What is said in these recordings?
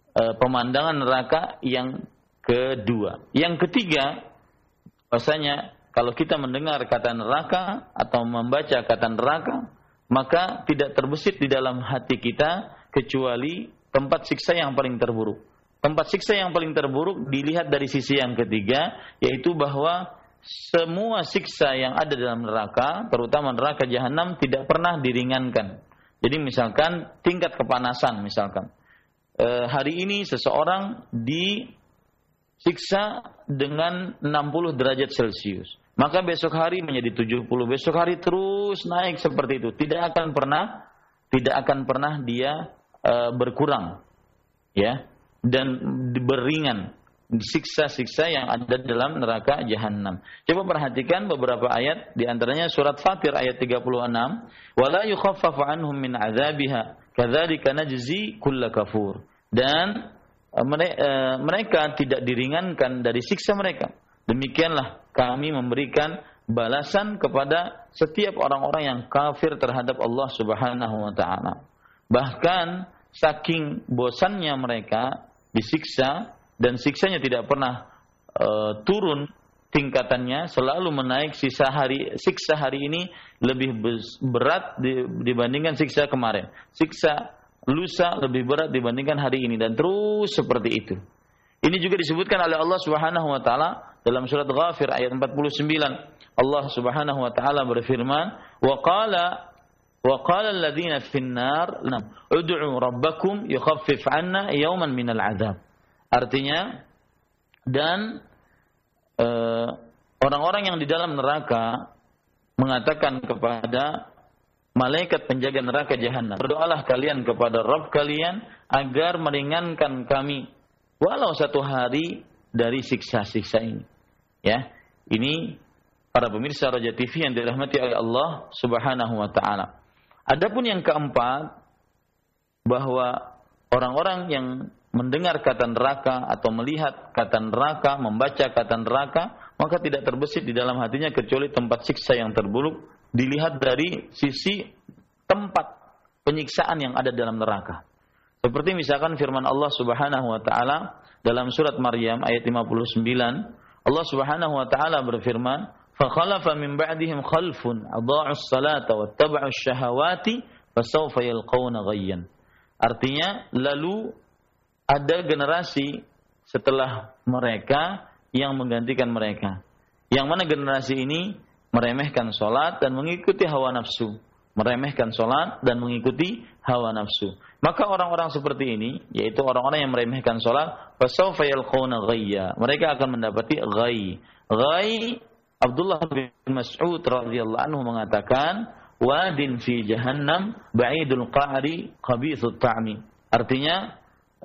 pemandangan neraka yang kedua. Yang ketiga, bahasanya kalau kita mendengar kata neraka atau membaca kata neraka, maka tidak terbesit di dalam hati kita kecuali tempat siksa yang paling terburuk. Tempat siksa yang paling terburuk dilihat dari sisi yang ketiga, yaitu bahwa semua siksa yang ada dalam neraka, terutama neraka jahanam, tidak pernah diringankan. Jadi misalkan tingkat kepanasan, misalkan hari ini seseorang disiksa dengan 60 derajat Celcius, maka besok hari menjadi 70, besok hari terus naik seperti itu. Tidak akan pernah dia berkurang, ya, dan beringan siksa-siksa yang ada dalam neraka jahanam. Coba perhatikan beberapa ayat, di antaranya surat Fatir ayat 36, wala yukhaffafu anhum min adzabiha kadzalika najzi kulla kafur. Dan mereka tidak diringankan dari siksa mereka. Demikianlah kami memberikan balasan kepada setiap orang-orang yang kafir terhadap Allah Subhanahu wa taala. Bahkan saking bosannya mereka disiksa, dan siksanya tidak pernah turun tingkatannya, selalu menaik. Siksa hari ini lebih berat dibandingkan siksa kemarin. Siksa lusa lebih berat dibandingkan hari ini, dan terus seperti itu. Ini juga disebutkan oleh Allah Subhanahu wa taala dalam surat Ghafir ayat 49. Allah Subhanahu wa taala berfirman, wa qala alladziina fin nar ud'u rabbakum yukhaffif 'anna yawman minal 'adzab. Artinya, dan orang-orang yang di dalam neraka mengatakan kepada malaikat penjaga neraka jahanam, berdoalah kalian kepada Rabb kalian agar meringankan kami walau satu hari dari siksa-siksa ini. Ya, ini para pemirsa Raja TV yang dirahmati oleh Allah Subhanahu wa taala. Adapun yang keempat, bahwa orang-orang yang mendengar kata neraka atau melihat kata neraka, membaca kata neraka, maka tidak terbesit di dalam hatinya kecuali tempat siksa yang terburuk, dilihat dari sisi tempat penyiksaan yang ada dalam neraka. Seperti misalkan firman Allah Subhanahu wa taala dalam surat Maryam ayat 59, Allah Subhanahu wa taala berfirman, "Fa khalafa min ba'dihim khalfun adha'us salata wattaba'us syahawati fasawfa yalqawna ghayyan." Artinya, lalu ada generasi setelah mereka yang menggantikan mereka. Yang mana generasi ini meremehkan salat dan mengikuti hawa nafsu. Meremehkan salat dan mengikuti hawa nafsu. Maka orang-orang seperti ini, yaitu orang-orang yang meremehkan salat, fasawfa yalqawna ghayya. Mereka akan mendapati ghayy. Ghayy, Abdullah bin Mas'ud radhiyallahu anhu mengatakan, wadin fi jahannam ba'idul qa'ri khabithut ta'mi. Artinya,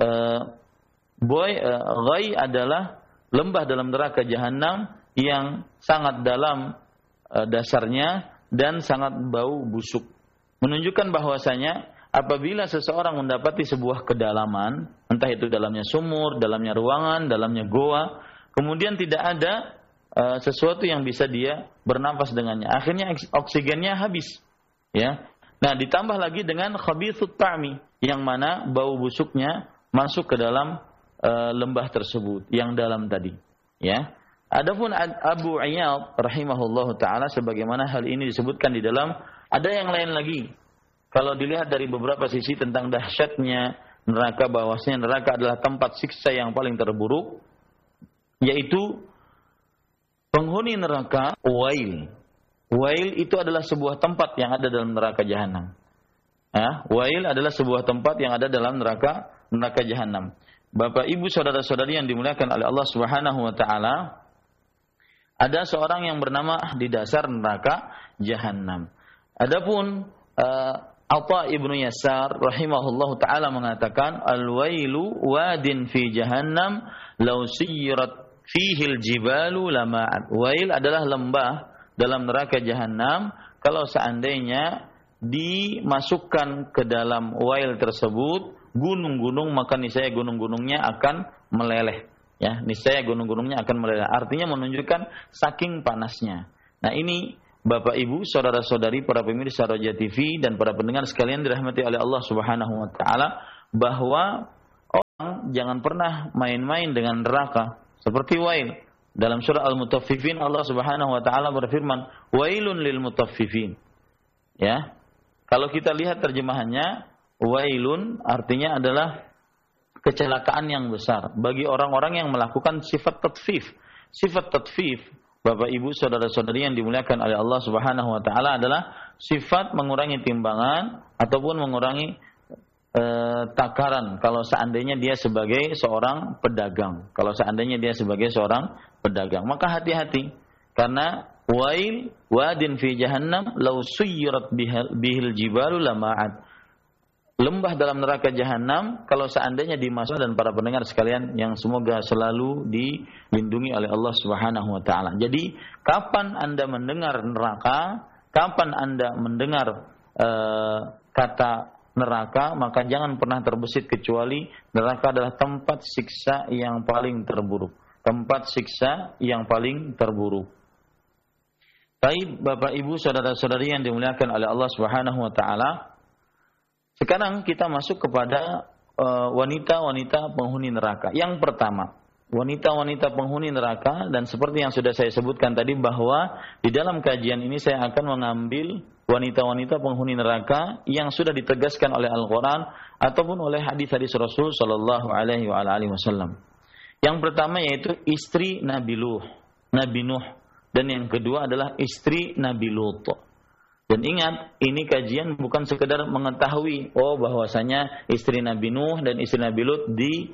ghayy adalah lembah dalam neraka jahanam yang sangat dalam dasarnya dan sangat bau busuk. Menunjukkan bahwasanya apabila seseorang mendapati sebuah kedalaman, entah itu dalamnya sumur, dalamnya ruangan, dalamnya goa, kemudian tidak ada sesuatu yang bisa dia bernafas dengannya, akhirnya oksigennya habis, ya. Nah, ditambah lagi dengan khabithut ta'mi, yang mana bau busuknya masuk ke dalam lembah tersebut yang dalam tadi, ya. Adapun Abu Iyad rahimahullahu taala, sebagaimana hal ini disebutkan di dalam, ada yang lain lagi. Kalau dilihat dari beberapa sisi tentang dahsyatnya neraka, bahwasanya neraka adalah tempat siksa yang paling terburuk, yaitu penghuni neraka Wail. Wail itu adalah sebuah tempat yang ada dalam neraka jahanam. Ya, Wail adalah sebuah tempat yang ada dalam neraka jahanam. Bapak, Ibu, saudara-saudari yang dimuliakan oleh Allah Subhanahu wa taala, ada seorang yang bernama di dasar neraka jahanam. Adapun Atha ibnu Yasar rahimahullahu taala mengatakan, al-wailu wadin fi jahannam law siyirat fihi al-jibalu lama'at. Wail adalah lembah dalam neraka jahanam, kalau seandainya dimasukkan ke dalam wail tersebut gunung-gunung, maka niscaya gunung-gunungnya akan meleleh. Ya, niscaya gunung-gunungnya akan meleleh. Artinya menunjukkan saking panasnya. Nah, ini Bapak, Ibu, saudara-saudari, para pemirsa Raja TV dan para pendengar sekalian dirahmati oleh Allah Subhanahu wa taala, bahwa jangan pernah main-main dengan neraka. Seperti wail. Dalam surah Al-Mutaffifin Allah Subhanahu wa taala berfirman, "Wailun lil mutaffifin." Ya. Kalau kita lihat terjemahannya, wailun artinya adalah kecelakaan yang besar bagi orang-orang yang melakukan sifat tatfif. Sifat tatfif, Bapak Ibu saudara-saudari yang dimuliakan oleh Allah Subhanahu wa taala, adalah sifat mengurangi timbangan ataupun mengurangi takaran kalau seandainya dia sebagai seorang pedagang. Kalau seandainya dia sebagai seorang pedagang, maka hati-hati karena wail wadin fi jahannam law suyyirat bihil jibalu lama'at. Lembah dalam neraka jahanam kalau seandainya dimasuk, dan para pendengar sekalian yang semoga selalu dilindungi oleh Allah Subhanahu wa taala. Jadi, kapan Anda mendengar neraka, kapan Anda mendengar kata neraka, maka jangan pernah terbesit kecuali neraka adalah tempat siksa yang paling terburuk. Tempat siksa yang paling terburuk. Baik, Bapak Ibu saudara-saudari yang dimuliakan oleh Allah Subhanahu wa taala. Sekarang kita masuk kepada wanita-wanita penghuni neraka. Yang pertama, wanita-wanita penghuni neraka, dan seperti yang sudah saya sebutkan tadi bahwa di dalam kajian ini saya akan mengambil wanita-wanita penghuni neraka yang sudah ditegaskan oleh Al-Quran ataupun oleh hadis-hadis Rasul Sallallahu Alaihi Wasallam. Yang pertama yaitu istri Nabi Nuh, dan yang kedua adalah istri Nabi Lut. Dan ingat, ini kajian bukan sekedar mengetahui bahwasanya istri Nabi Nuh dan istri Nabi Lut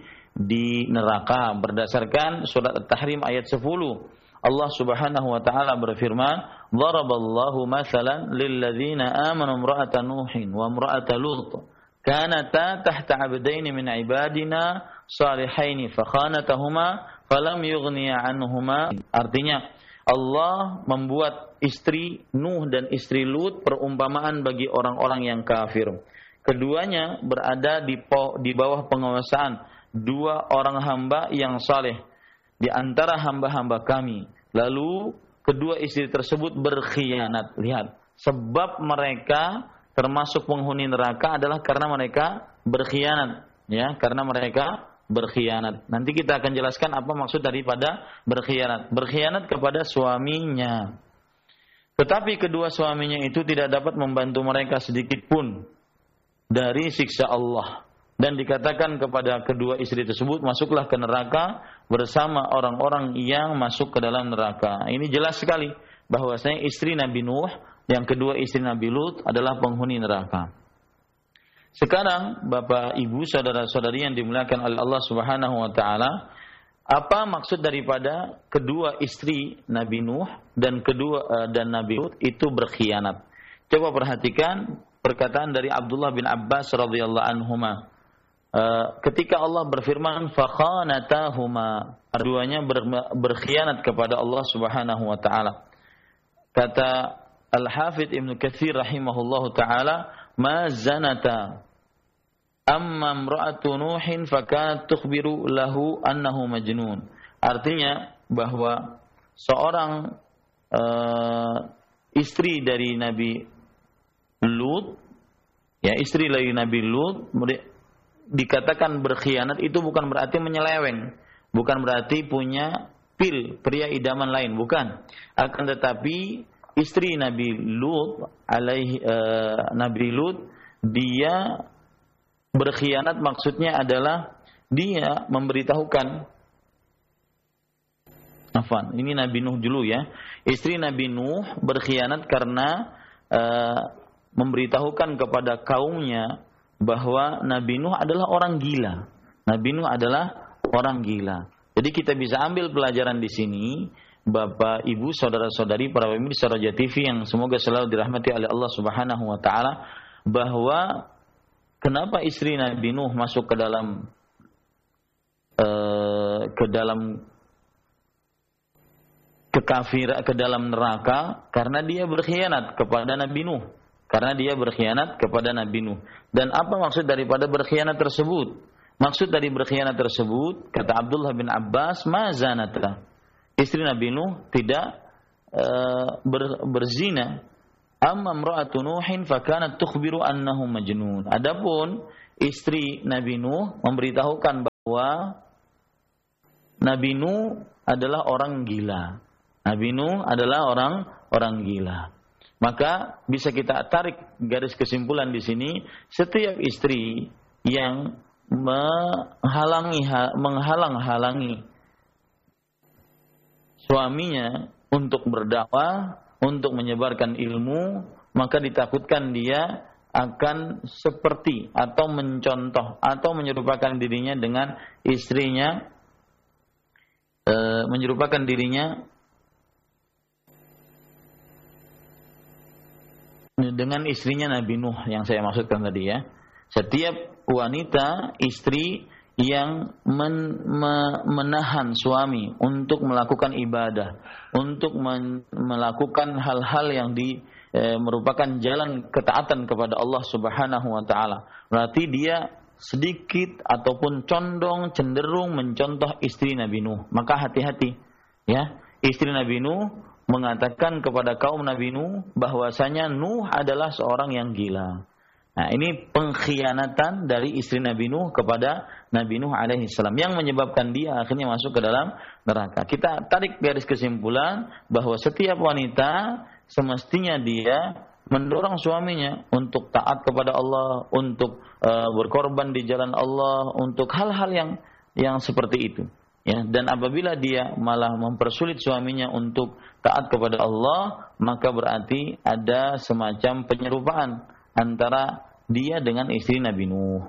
di neraka berdasarkan surat At-Tahrim ayat 10. Allah Subhanahu wa taala berfirman, "Daraballahu mathalan lil ladzina amanu imra'ata Nuhin wa imra'ata Lut kanata tahta 'abdaini min 'ibadina salihaini fakhanatahuma falam yughniya 'anhuma." Artinya, Allah membuat istri Nuh dan istri Lut perumpamaan bagi orang-orang yang kafir. Keduanya berada di bawah penguasaan dua orang hamba yang saleh di antara hamba-hamba kami. Lalu kedua istri tersebut berkhianat. Lihat, sebab mereka termasuk penghuni neraka adalah karena mereka berkhianat, ya, karena mereka berkhianat. Nanti kita akan jelaskan apa maksud daripada berkhianat. Berkhianat kepada suaminya. Tetapi kedua suaminya itu tidak dapat membantu mereka sedikit pun dari siksa Allah. Dan dikatakan kepada kedua istri tersebut, masuklah ke neraka bersama orang-orang yang masuk ke dalam neraka. Ini jelas sekali bahwasanya istri Nabi Nuh, yang kedua istri Nabi Lut adalah penghuni neraka. Sekarang Bapak Ibu saudara-saudari yang dimuliakan oleh Allah Subhanahu wa taala, apa maksud daripada kedua istri Nabi Nuh dan Nabi Lut itu berkhianat? Coba perhatikan perkataan dari Abdullah bin Abbas radhiyallahu anhuma. Ketika Allah berfirman fakhanatahuma, keduanya berkhianat kepada Allah Subhanahu wa taala. Kata Al-Hafidz Ibnu Katsir rahimahullahu taala, ma zanata amma imra'atu Nuhin fakanat tukhbiru lahu annahu majnun. Artinya bahwa seorang istri dari Nabi Lut, ya, istri dari Nabi Lut dikatakan berkhianat itu bukan berarti menyeleweng, bukan berarti punya pria idaman lain, bukan. Akan tetapi istri Nabi Lut Nabi Lut dia berkhianat, maksudnya adalah dia memberitahukan. Ini Nabi Nuh dulu, ya. Istri Nabi Nuh berkhianat karena memberitahukan kepada kaumnya bahwa Nabi Nuh adalah orang gila. Nabi Nuh adalah orang gila. Jadi kita bisa ambil pelajaran di sini, Bapak, Ibu, saudara-saudari, para pemirsa Raja TV yang semoga selalu dirahmati oleh Allah Subhanahu wa taala, bahwa kenapa istri Nabi Nuh masuk ke dalam kekafiran, ke dalam neraka, karena dia berkhianat kepada Nabi Nuh. Karena dia berkhianat kepada Nabi Nuh. Dan apa maksud daripada berkhianat tersebut? Maksud dari berkhianat tersebut, kata Abdullah bin Abbas, ma zanata. Istri Nabi Nuh tidak berzina. Amma imra'atu Nuhin fakanat tukhbiru annahu majnun. Adapun istri Nabi Nuh memberitahukan Nabi Nuh adalah orang gila. Nabi Nuh adalah orang gila. Maka bisa kita tarik garis kesimpulan di sini, setiap istri yang menghalang-halangi suaminya untuk berdakwah, untuk menyebarkan ilmu, maka ditakutkan dia akan seperti atau mencontoh atau menyerupakan dirinya dengan istrinya, menyerupakan dirinya dengan istrinya Nabi Nuh yang saya maksudkan tadi ya. Setiap wanita, istri yang menahan suami untuk melakukan ibadah, untuk melakukan hal-hal yang merupakan jalan ketaatan kepada Allah Subhanahu wa taala. Berarti dia sedikit ataupun cenderung mencontoh istri Nabi Nuh. Maka hati-hati ya. Istri Nabi Nuh mengatakan kepada kaum Nabi Nuh bahwasanya Nuh adalah seorang yang gila. Nah, ini pengkhianatan dari istri Nabi Nuh kepada Nabi Nuh alaihi salam yang menyebabkan dia akhirnya masuk ke dalam neraka. Kita tarik garis kesimpulan bahwa setiap wanita semestinya dia mendorong suaminya untuk taat kepada Allah, untuk berkorban di jalan Allah, untuk hal-hal yang seperti itu. Ya, dan apabila dia malah mempersulit suaminya untuk taat kepada Allah, maka berarti ada semacam penyerupaan antara dia dengan istri Nabi Nuh.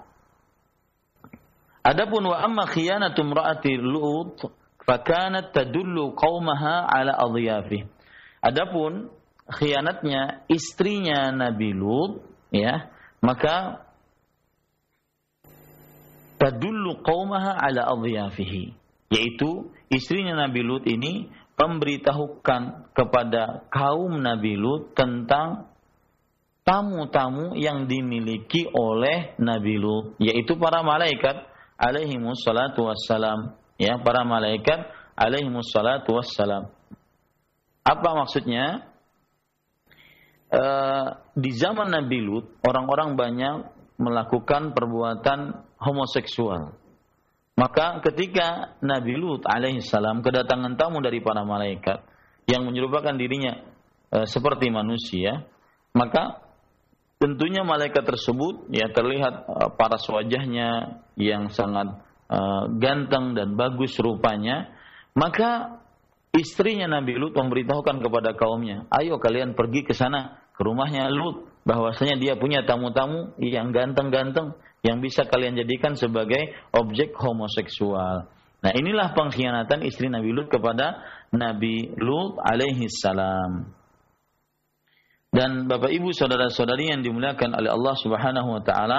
Adapun wa amma khiyanatu imraati Lut fakanat tadullu qaumaha ala adhiyafi. Adapun khianatnya istrinya Nabi Lut, ya, maka tadullu qaumaha ala adhiyafihi, yaitu istrinya Nabi Lut ini memberitahukan kepada kaum Nabi Lut tentang tamu-tamu yang dimiliki oleh Nabi Lut, yaitu para malaikat alaihimus salatu wassalam, ya, para malaikat alaihimus salatu wassalam. Apa maksudnya? Di zaman Nabi Lut, orang-orang banyak melakukan perbuatan homoseksual. Maka ketika Nabi Lut alaihissalam kedatangan tamu dari para malaikat yang menyerupakan dirinya seperti manusia, maka tentunya malaikat tersebut ya terlihat paras wajahnya yang sangat ganteng dan bagus rupanya. Maka istrinya Nabi Lut memberitahukan kepada kaumnya, ayo kalian pergi ke sana, ke rumahnya Lut, bahwasanya dia punya tamu-tamu yang ganteng-ganteng yang bisa kalian jadikan sebagai objek homoseksual. Nah, inilah pengkhianatan istri Nabi Lut kepada Nabi Lut alaihi salam. Dan Bapak Ibu saudara-saudari yang dimuliakan oleh Allah Subhanahu wa taala,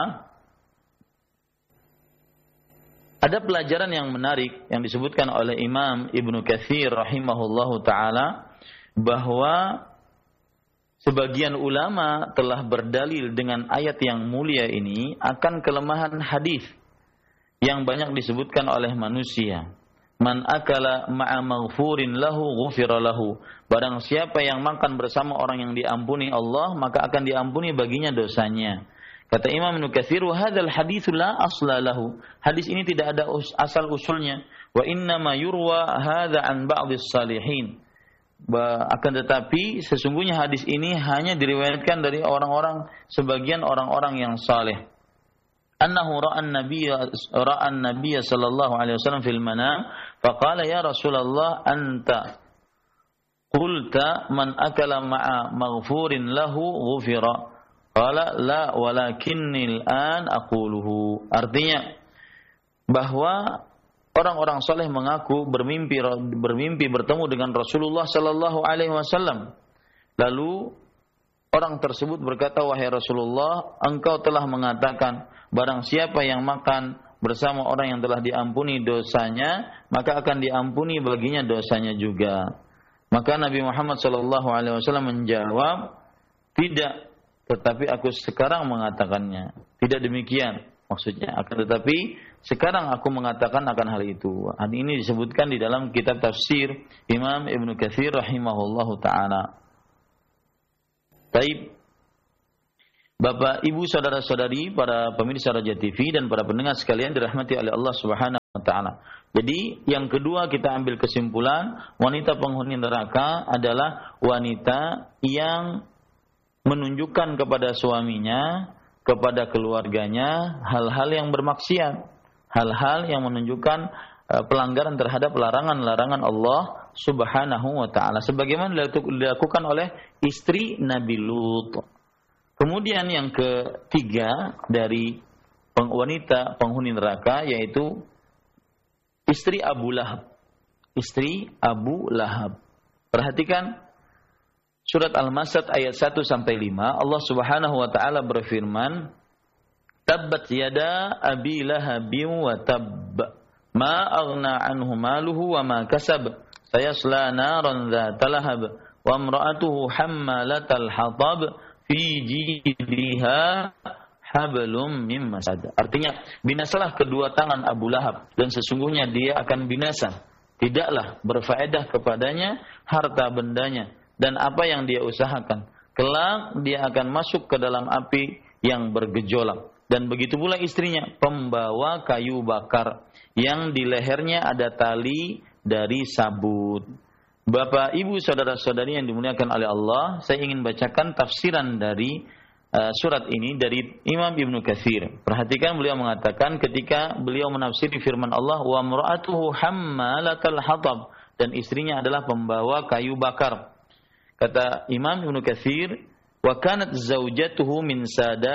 ada pelajaran yang menarik yang disebutkan oleh Imam Ibnu Katsir rahimahullahu taala, bahwa sebagian ulama telah berdalil dengan ayat yang mulia ini akan kelemahan hadis yang banyak disebutkan oleh manusia. Man akala ma'a maghfurin lahu ghufira lahu. Barang siapa yang makan bersama orang yang diampuni Allah, maka akan diampuni baginya dosanya. Kata Imam Ibnu Katsir, wa hadzal hadits la asla lahu. Hadis ini tidak ada asal usulnya. Wa inna ma yurwa hadza an ba'dhis salihin. Akan tetapi sesungguhnya hadis ini hanya diriwayatkan dari sebagian orang-orang yang saleh. Annahu ra'an nabiyya sallallahu alaihi wasallam fil manam faqala ya Rasulullah anta qulta man akala ma'a maghfurin lahu ghufira. Qala la walakinni al-an aquluhu. Artinya bahwa orang-orang saleh mengaku bermimpi bertemu dengan Rasulullah sallallahu alaihi wasallam. Lalu orang tersebut berkata, wahai Rasulullah, engkau telah mengatakan barang siapa yang makan bersama orang yang telah diampuni dosanya, maka akan diampuni baginya dosanya juga. Maka Nabi Muhammad sallallahu alaihi wasallam menjawab, tidak, tetapi aku sekarang mengatakannya. Tidak demikian maksudnya, akan tetapi sekarang aku mengatakan akan hal itu. Hal ini disebutkan di dalam kitab tafsir Imam Ibnu Katsir rahimahullahu taala. Baik, Bapak, Ibu, saudara-saudari, para pemirsa Raja TV dan para pendengar sekalian dirahmati oleh Allah Subhanahu wa ta'ala. Jadi yang kedua kita ambil kesimpulan, wanita penghuni neraka adalah wanita yang menunjukkan kepada suaminya, kepada keluarganya hal-hal yang bermaksiat, hal-hal yang menunjukkan pelanggaran terhadap larangan-larangan Allah Subhanahu wa ta'ala, sebagaimana dilakukan oleh istri Nabi Lut. Kemudian yang ketiga dari wanita penghuni neraka yaitu istri Abu Lahab. Istri Abu Lahab. Perhatikan surat Al-Masad ayat 1 sampai 5. Allah Subhanahu wa taala berfirman, "Tabbat yada Abi Lahabin wa tabb. Ma aghna anhu maluhu wa ma kasab. Sayasla naran dzata lahab wa imra'atuhu hammalatal hatab fi jidha hablum min masad." Artinya, binasalah kedua tangan Abu Lahab dan sesungguhnya dia akan binasa. Tidaklah berfaedah kepadanya harta bendanya dan apa yang dia usahakan. Kelak dia akan masuk ke dalam api yang bergejolak. Dan begitu pula istrinya, pembawa kayu bakar yang di lehernya ada tali dari sabut. Bapak, Ibu, saudara-saudari yang dimuliakan oleh Allah, saya ingin bacakan tafsiran dari surat ini dari Imam Ibnu Katsir. Perhatikan beliau mengatakan ketika beliau menafsiri firman Allah, wa imra'atuhu hammalatal hatab, dan istrinya adalah pembawa kayu bakar. Kata Imam Ibnu Katsir, wa kanat zaujatuhu min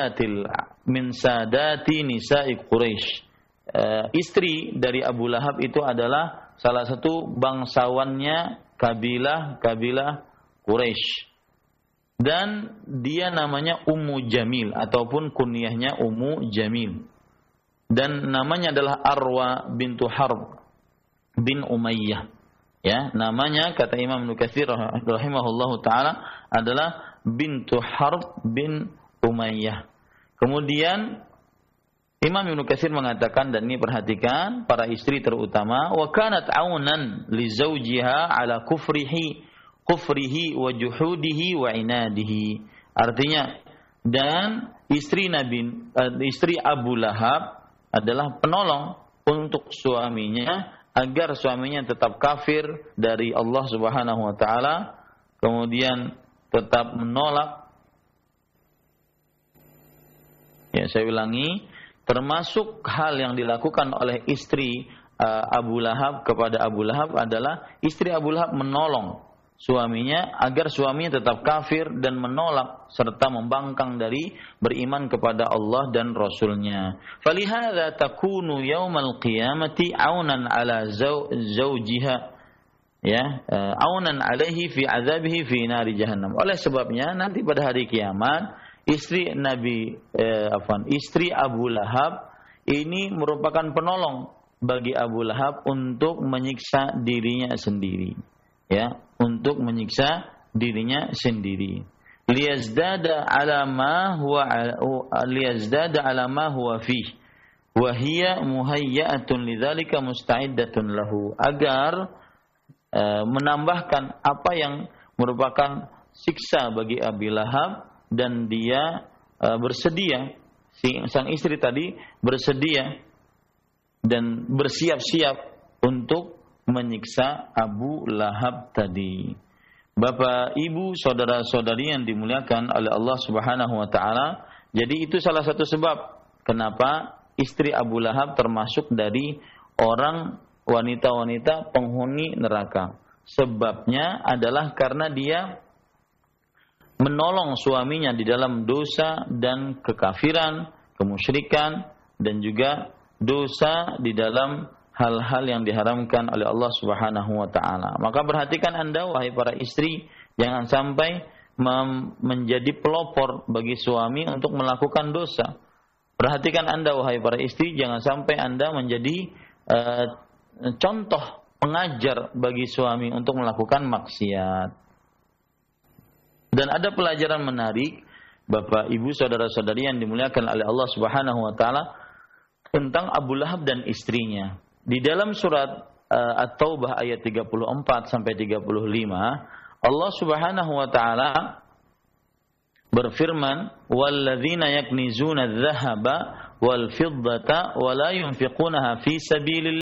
sadati nisa'i Quraisy. Istri dari Abu Lahab itu adalah salah satu bangsawannya kabilah Quraisy. Dan dia namanya Ummu Jamil ataupun kunyahnya Ummu Jamil. Dan namanya adalah Arwa bintu Harb bin Umayyah. Ya, namanya kata Imam Ibnu Katsir rahimahullahu taala adalah bintu Harb bin Umayyah. Kemudian Imam Ibnu Katsir mengatakan, dan ini perhatikan para istri terutama, wa kanat aunan li zawjiha ala kufrihi wa juhudihi wa inadihi. Artinya, dan istri Abu Lahab adalah penolong untuk suaminya agar suaminya tetap kafir dari Allah Subhanahu wa taala, kemudian tetap menolak. Ya, saya ulangi, termasuk hal yang dilakukan oleh istri Abu Lahab kepada Abu Lahab adalah istri Abu Lahab menolong suaminya agar suaminya tetap kafir dan menolak serta membangkang dari beriman kepada Allah dan Rasulnya. Falihadza takunu yaumal qiyamati aunan ala zawjiha, ya, aunan alaihi fi azabihi fi nari jahannam. Oleh sebabnya nanti pada hari kiamat istri Abu Lahab ini merupakan penolong bagi Abu Lahab untuk menyiksa dirinya sendiri. Ya, untuk menyiksa dirinya sendiri. Liyazdada ala ma huwa fih wa hiya muhayyatun lidzalika musta'iddatun lahu, agar menambahkan apa yang merupakan siksa bagi Abi Lahab, dan dia bersedia, sang istri tadi bersedia dan bersiap-siap untuk menyiksa Abu Lahab tadi. Bapak, Ibu, saudara-saudari yang dimuliakan oleh Allah Subhanahu wa taala, jadi itu salah satu sebab kenapa istri Abu Lahab termasuk dari orang wanita-wanita penghuni neraka. Sebabnya adalah karena dia menolong suaminya di dalam dosa dan kekafiran, kemusyrikan, dan juga dosa di dalam hal-hal yang diharamkan oleh Allah Subhanahu wa taala. Maka perhatikan Anda wahai para istri, jangan sampai menjadi pelopor bagi suami untuk melakukan dosa. Perhatikan Anda wahai para istri, jangan sampai Anda menjadi contoh pengajar bagi suami untuk melakukan maksiat. Dan ada pelajaran menarik Bapak, Ibu, saudara-saudari yang dimuliakan oleh Allah Subhanahu wa taala tentang Abu Lahab dan istrinya. Di dalam surat At-Taubah ayat 34 sampai 35, Allah Subhanahu wa taala berfirman, "Walladzina yaknizuna adh-dhahaba wal fiddata wa la yunfiqunaha fi sabilillah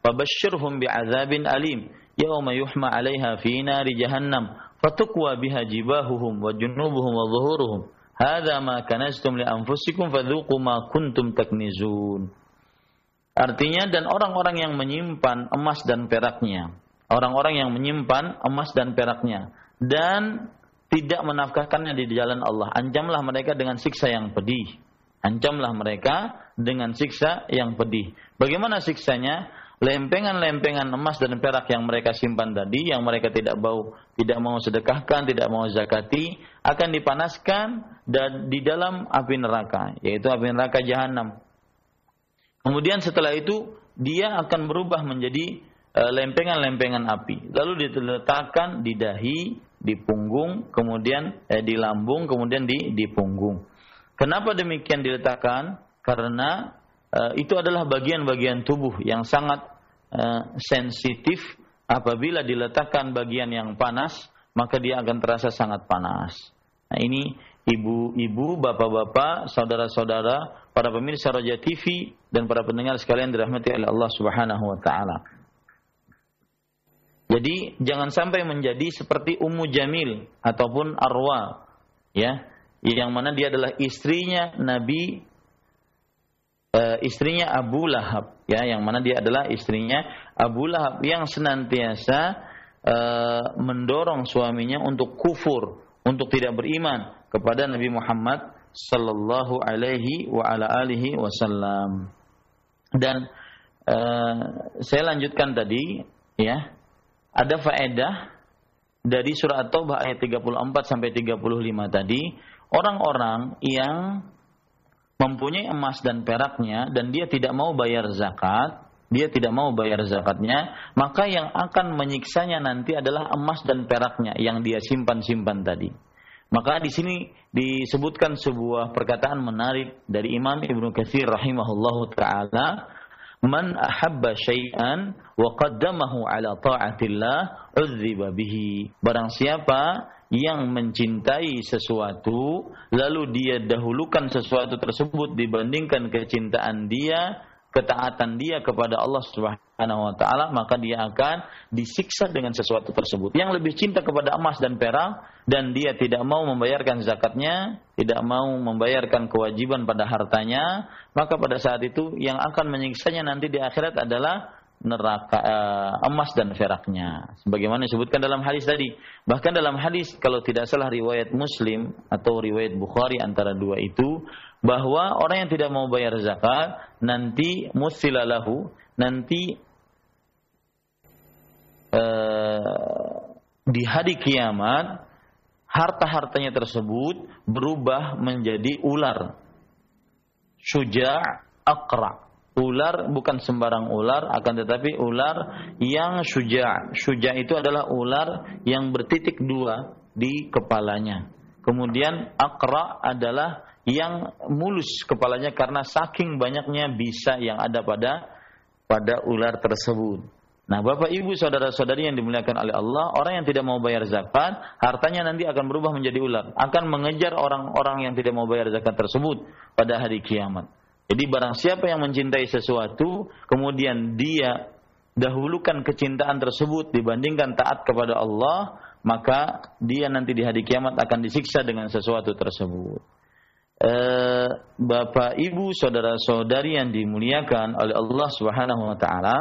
fabashshirhum bi'adzabin alim yauma yuhma 'alaiha fi nari jahannam fatukwa biha jibahuhum wa junubuhum wa dhuhuruhum hadza ma kanaztum li anfusikum fadzuqu ma kuntum taknizun. Artinya, dan orang-orang yang menyimpan emas dan peraknya, orang-orang yang menyimpan emas dan peraknya dan tidak menafkahkannya di jalan Allah, ancamlah mereka dengan siksa yang pedih. Ancamlah mereka dengan siksa yang pedih. Bagaimana siksanya? Lempengan-lempengan emas dan perak yang mereka simpan tadi, yang mereka tidak mau sedekahkan, tidak mau zakati, akan dipanaskan di dalam api neraka, yaitu api neraka jahanam. Kemudian setelah itu dia akan berubah menjadi lempengan-lempengan api. Lalu diletakkan di dahi, di punggung, kemudian di lambung, kemudian di punggung. Kenapa demikian diletakkan? Karena itu adalah bagian-bagian tubuh yang sangat sensitif. Apabila diletakkan bagian yang panas, maka dia akan terasa sangat panas. Nah, ini ibu-ibu, bapak-bapak, saudara-saudara, para pemirsa Raja TV dan para pendengar sekalian dirahmati oleh Allah Subhanahu wa taala. Jadi jangan sampai menjadi seperti Ummu Jamil ataupun Arwa, ya, yang mana dia adalah istrinya Nabi, istrinya Abu Lahab, ya, yang mana dia adalah istrinya Abu Lahab yang senantiasa mendorong suaminya untuk kufur, untuk tidak beriman kepada Nabi Muhammad sallallahu alaihi wa ala alihi wasallam. Dan saya lanjutkan tadi, ya, ada faedah dari surah At-Taubah ayat 34 sampai 35 tadi, orang-orang yang mempunyai emas dan peraknya dan dia tidak mau bayar zakat, dia tidak mau bayar zakatnya, maka yang akan menyiksanya nanti adalah emas dan peraknya yang dia simpan-simpan tadi. Maka di sini disebutkan sebuah perkataan menarik dari Imam Ibnu Katsir rahimahullahu taala, "Man ahabba syai'an wa qaddamahu ala ta'atillah udziba bihi." Barang siapa yang mencintai sesuatu lalu dia dahulukan sesuatu tersebut dibandingkan kecintaan dia, ketaatan dia kepada Allah Subhanahu wa taala, maka dia akan disiksa dengan sesuatu tersebut. Yang lebih cinta kepada emas dan perak dan dia tidak mau membayarkan zakatnya, tidak mau membayarkan kewajiban pada hartanya, maka pada saat itu yang akan menyiksanya nanti di akhirat adalah neraka, emas dan peraknya. Sebagaimana disebutkan dalam hadis tadi. Bahkan dalam hadis, kalau tidak salah riwayat Muslim atau riwayat Bukhari, antara dua itu, bahwa orang yang tidak mau bayar zakat nanti musilalahu, nanti di hari kiamat harta-hartanya tersebut berubah menjadi ular. Syuja' aqra. Ular bukan sembarang ular, akan tetapi ular yang syuja'. Syuja' itu adalah ular yang bertitik dua di kepalanya. Kemudian aqra adalah yang mulus kepalanya karena saking banyaknya bisa yang ada pada ular tersebut. Nah, Bapak Ibu saudara-saudari yang dimuliakan oleh Allah, orang yang tidak mau bayar zakat, hartanya nanti akan berubah menjadi ular, akan mengejar orang-orang yang tidak mau bayar zakat tersebut pada hari kiamat. Jadi barang siapa yang mencintai sesuatu, kemudian dia dahulukan kecintaan tersebut dibandingkan taat kepada Allah, maka dia nanti di hari kiamat akan disiksa dengan sesuatu tersebut. Bapak, Ibu, saudara-saudari yang dimuliakan oleh Allah Subhanahu wa taala,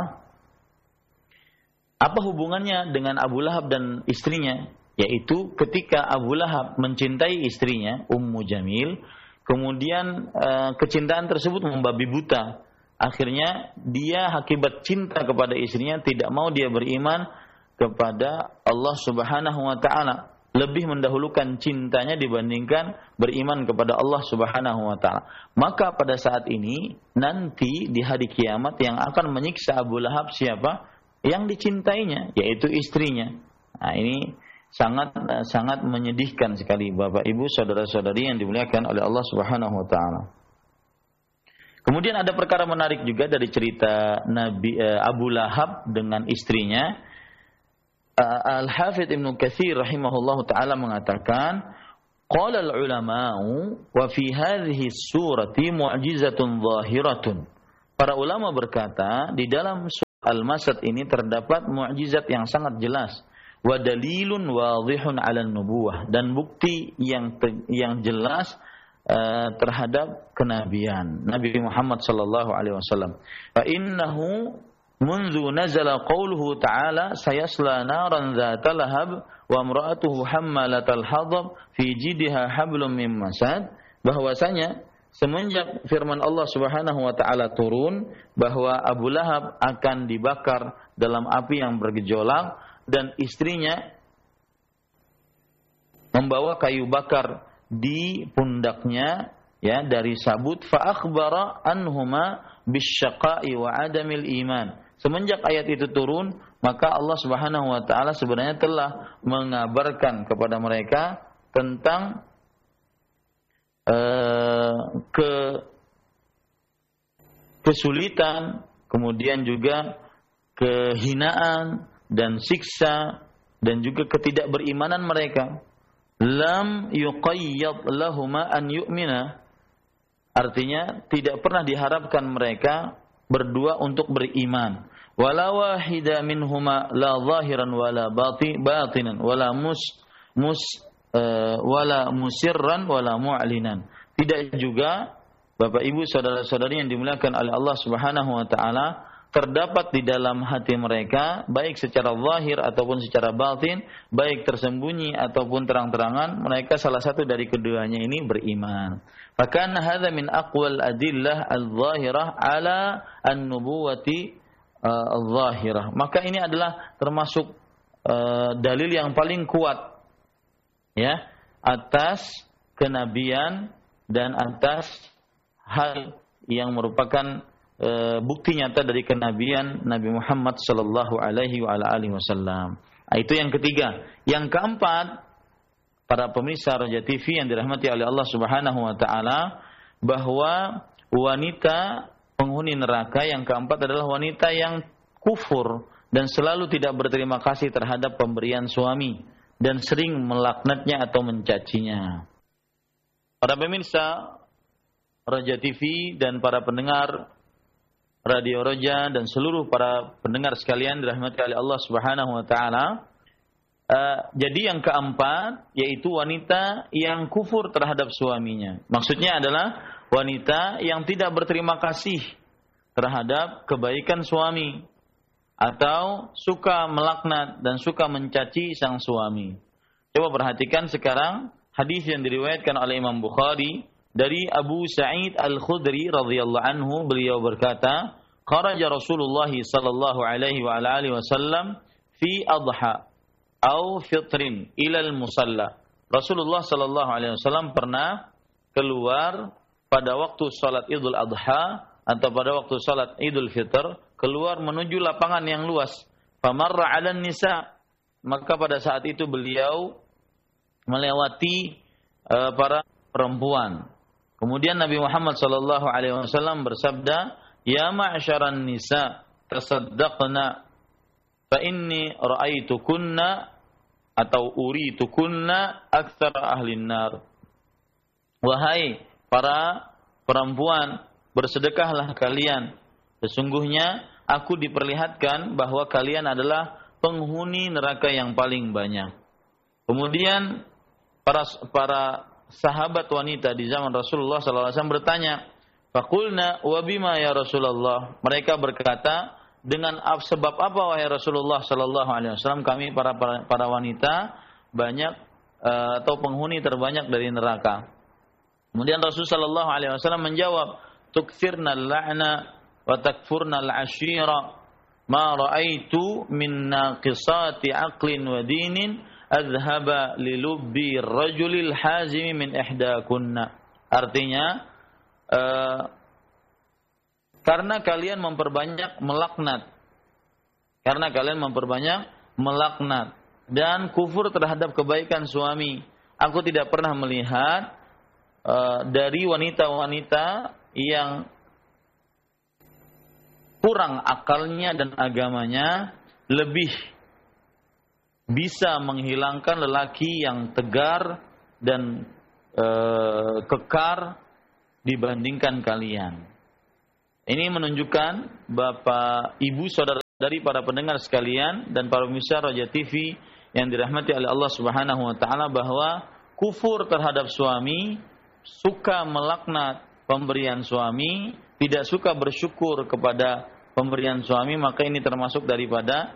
apa hubungannya dengan Abu Lahab dan istrinya? Yaitu ketika Abu Lahab mencintai istrinya, Ummu Jamil, kemudian kecintaan tersebut membabi buta. Akhirnya dia akibat cinta kepada istrinya tidak mau dia beriman kepada Allah Subhanahu wa taala. Lebih mendahulukan cintanya dibandingkan beriman kepada Allah Subhanahu wa taala. Maka pada saat ini nanti di hari kiamat yang akan menyiksa Abu Lahab siapa? Yang dicintainya, yaitu istrinya. Nah, ini sangat menyedihkan sekali Bapak Ibu saudara-saudari yang dimuliakan oleh Allah Subhanahu wa taala. Kemudian ada perkara menarik juga dari cerita Nabi Abu Lahab dengan istrinya. Al-Hafidz Ibnu Katsir rahimahullahu taala mengatakan, qala al-ulama'u wa fi hadhihi surati mu'jizatun zahiratun. Para ulama berkata, di dalam Al-Masad ini terdapat mukjizat yang sangat jelas, wa dalilun wadhihun 'ala nubuwah, dan bukti yang jelas terhadap kenabian Nabi Muhammad sallallahu alaihi wasallam. Fa innahu mundu nazala qauluhu ta'ala sayasla naran dzata lahab wa imra'atuhu hammalatal hatab fi jidha hablum min masad, bahwasanya semenjak firman Allah Subhanahu wa taala turun bahwa Abu Lahab akan dibakar dalam api yang bergejolak dan istrinya membawa kayu bakar di pundaknya ya dari sabut, fa akhbara anhuma bisyaqa'i wa adamil iman. Semenjak ayat itu turun, maka Allah Subhanahu wa taala sebenarnya telah mengabarkan kepada mereka tentang kesulitan, kemudian juga kehinaan dan siksa dan juga ketidakberimanan mereka. Lam yuqayyad lahuma an yu'mina, artinya tidak pernah diharapkan mereka berdua untuk beriman. Wala wahida minhuma la zahiran wala batinan wala wala musirran wala mu'linan. Tidak juga Bapak Ibu saudara-saudari yang dimuliakan oleh Allah Subhanahu wa taala terdapat di dalam hati mereka baik secara zahir ataupun secara batin, baik tersembunyi ataupun terang-terangan, mereka salah satu dari keduanya ini beriman. Fakana hadza min aqwal adillah al-zahirah ala an-nubuwati al-zahirah. Maka ini adalah termasuk dalil yang paling kuat ya atas kenabian dan atas hal yang merupakan bukti nyata dari kenabian Nabi Muhammad sallallahu alaihi wa alihi wasallam. Itu yang ketiga. Yang keempat, para pemirsa Raja TV yang dirahmati oleh Allah Subhanahu wa taala, bahwa wanita penghuni neraka yang keempat adalah wanita yang kufur dan selalu tidak berterima kasih terhadap pemberian suami dan sering melaknatnya atau mencacinya. Para pemirsa Raja TV dan para pendengar Radio Raja dan seluruh para pendengar sekalian dirahmati oleh Allah Subhanahu wa taala. Jadi yang keempat yaitu wanita yang kufur terhadap suaminya. Maksudnya adalah wanita yang tidak berterima kasih terhadap kebaikan suami atau suka melaknat dan suka mencaci sang suami. Coba perhatikan sekarang hadis yang diriwayatkan oleh Imam Bukhari dari Abu Sa'id Al-Khudri radhiyallahu anhu, beliau berkata, kharaja Rasulullah sallallahu alaihi wa alihi wasallam fi adha au fitrin ila al-musalla. Rasulullah sallallahu alaihi wasallam pernah keluar pada waktu salat Idul Adha atau pada waktu salat Idul Fitr, keluar menuju lapangan yang luas. Famarra 'alan nisa, maka pada saat itu beliau melewati para perempuan. Kemudian Nabi Muhammad sallallahu alaihi wasallam bersabda, "Ya ma'syaran nisa, tasaddaqna fa inni ra'aitukunna atau uritukunna aktsar ahlin nar." Wahai para perempuan, bersedekahlah kalian. Sesungguhnya aku diperlihatkan bahwa kalian adalah penghuni neraka yang paling banyak. Kemudian para sahabat wanita di zaman Rasulullah SAW bertanya, faqulna wa bima ya Rasulullah. Mereka berkata, dengan sebab apa wahai Rasulullah SAW kami para wanita banyak atau penghuni terbanyak dari neraka. Kemudian Rasulullah SAW menjawab, tukthirna al-la'na wa takfurna al-ashira ma ra'aitu min naqisati aqlin wa dinin adhaba lilubbi rajulil hazimi min ihdakunna. Artinya karena kalian memperbanyak melaknat dan kufur terhadap kebaikan suami, aku tidak pernah melihat dari wanita-wanita yang kurang akalnya dan agamanya lebih bisa menghilangkan lelaki yang tegar dan kekar dibandingkan kalian. Ini menunjukkan Bapak, Ibu, Saudara dari para pendengar sekalian dan para pemirsa Raja TV yang dirahmati oleh Allah Subhanahu wa taala bahwa kufur terhadap suami, suka melaknat pemberian suami, tidak suka bersyukur kepada pemberian suami, maka ini termasuk daripada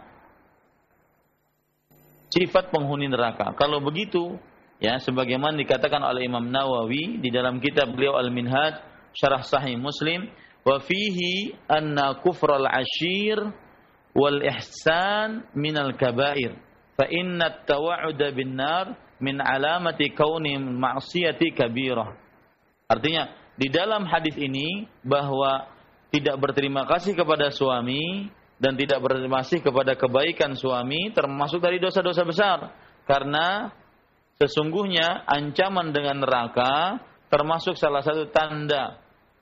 sifat penghuni neraka. Kalau begitu, ya sebagaimana dikatakan oleh Imam Nawawi di dalam kitab beliau Al-Minhaj Syarah Sahih Muslim, wa fihi anna kufral ashir wal ihsan minal kabair fa inna at-tawa'uda bin nar min alamati kauni ma'siyati kabirah. Artinya di dalam hadis ini bahwa tidak berterima kasih kepada suami dan tidak berterima kasih kepada kebaikan suami termasuk dari dosa-dosa besar, karena sesungguhnya ancaman dengan neraka termasuk salah satu tanda.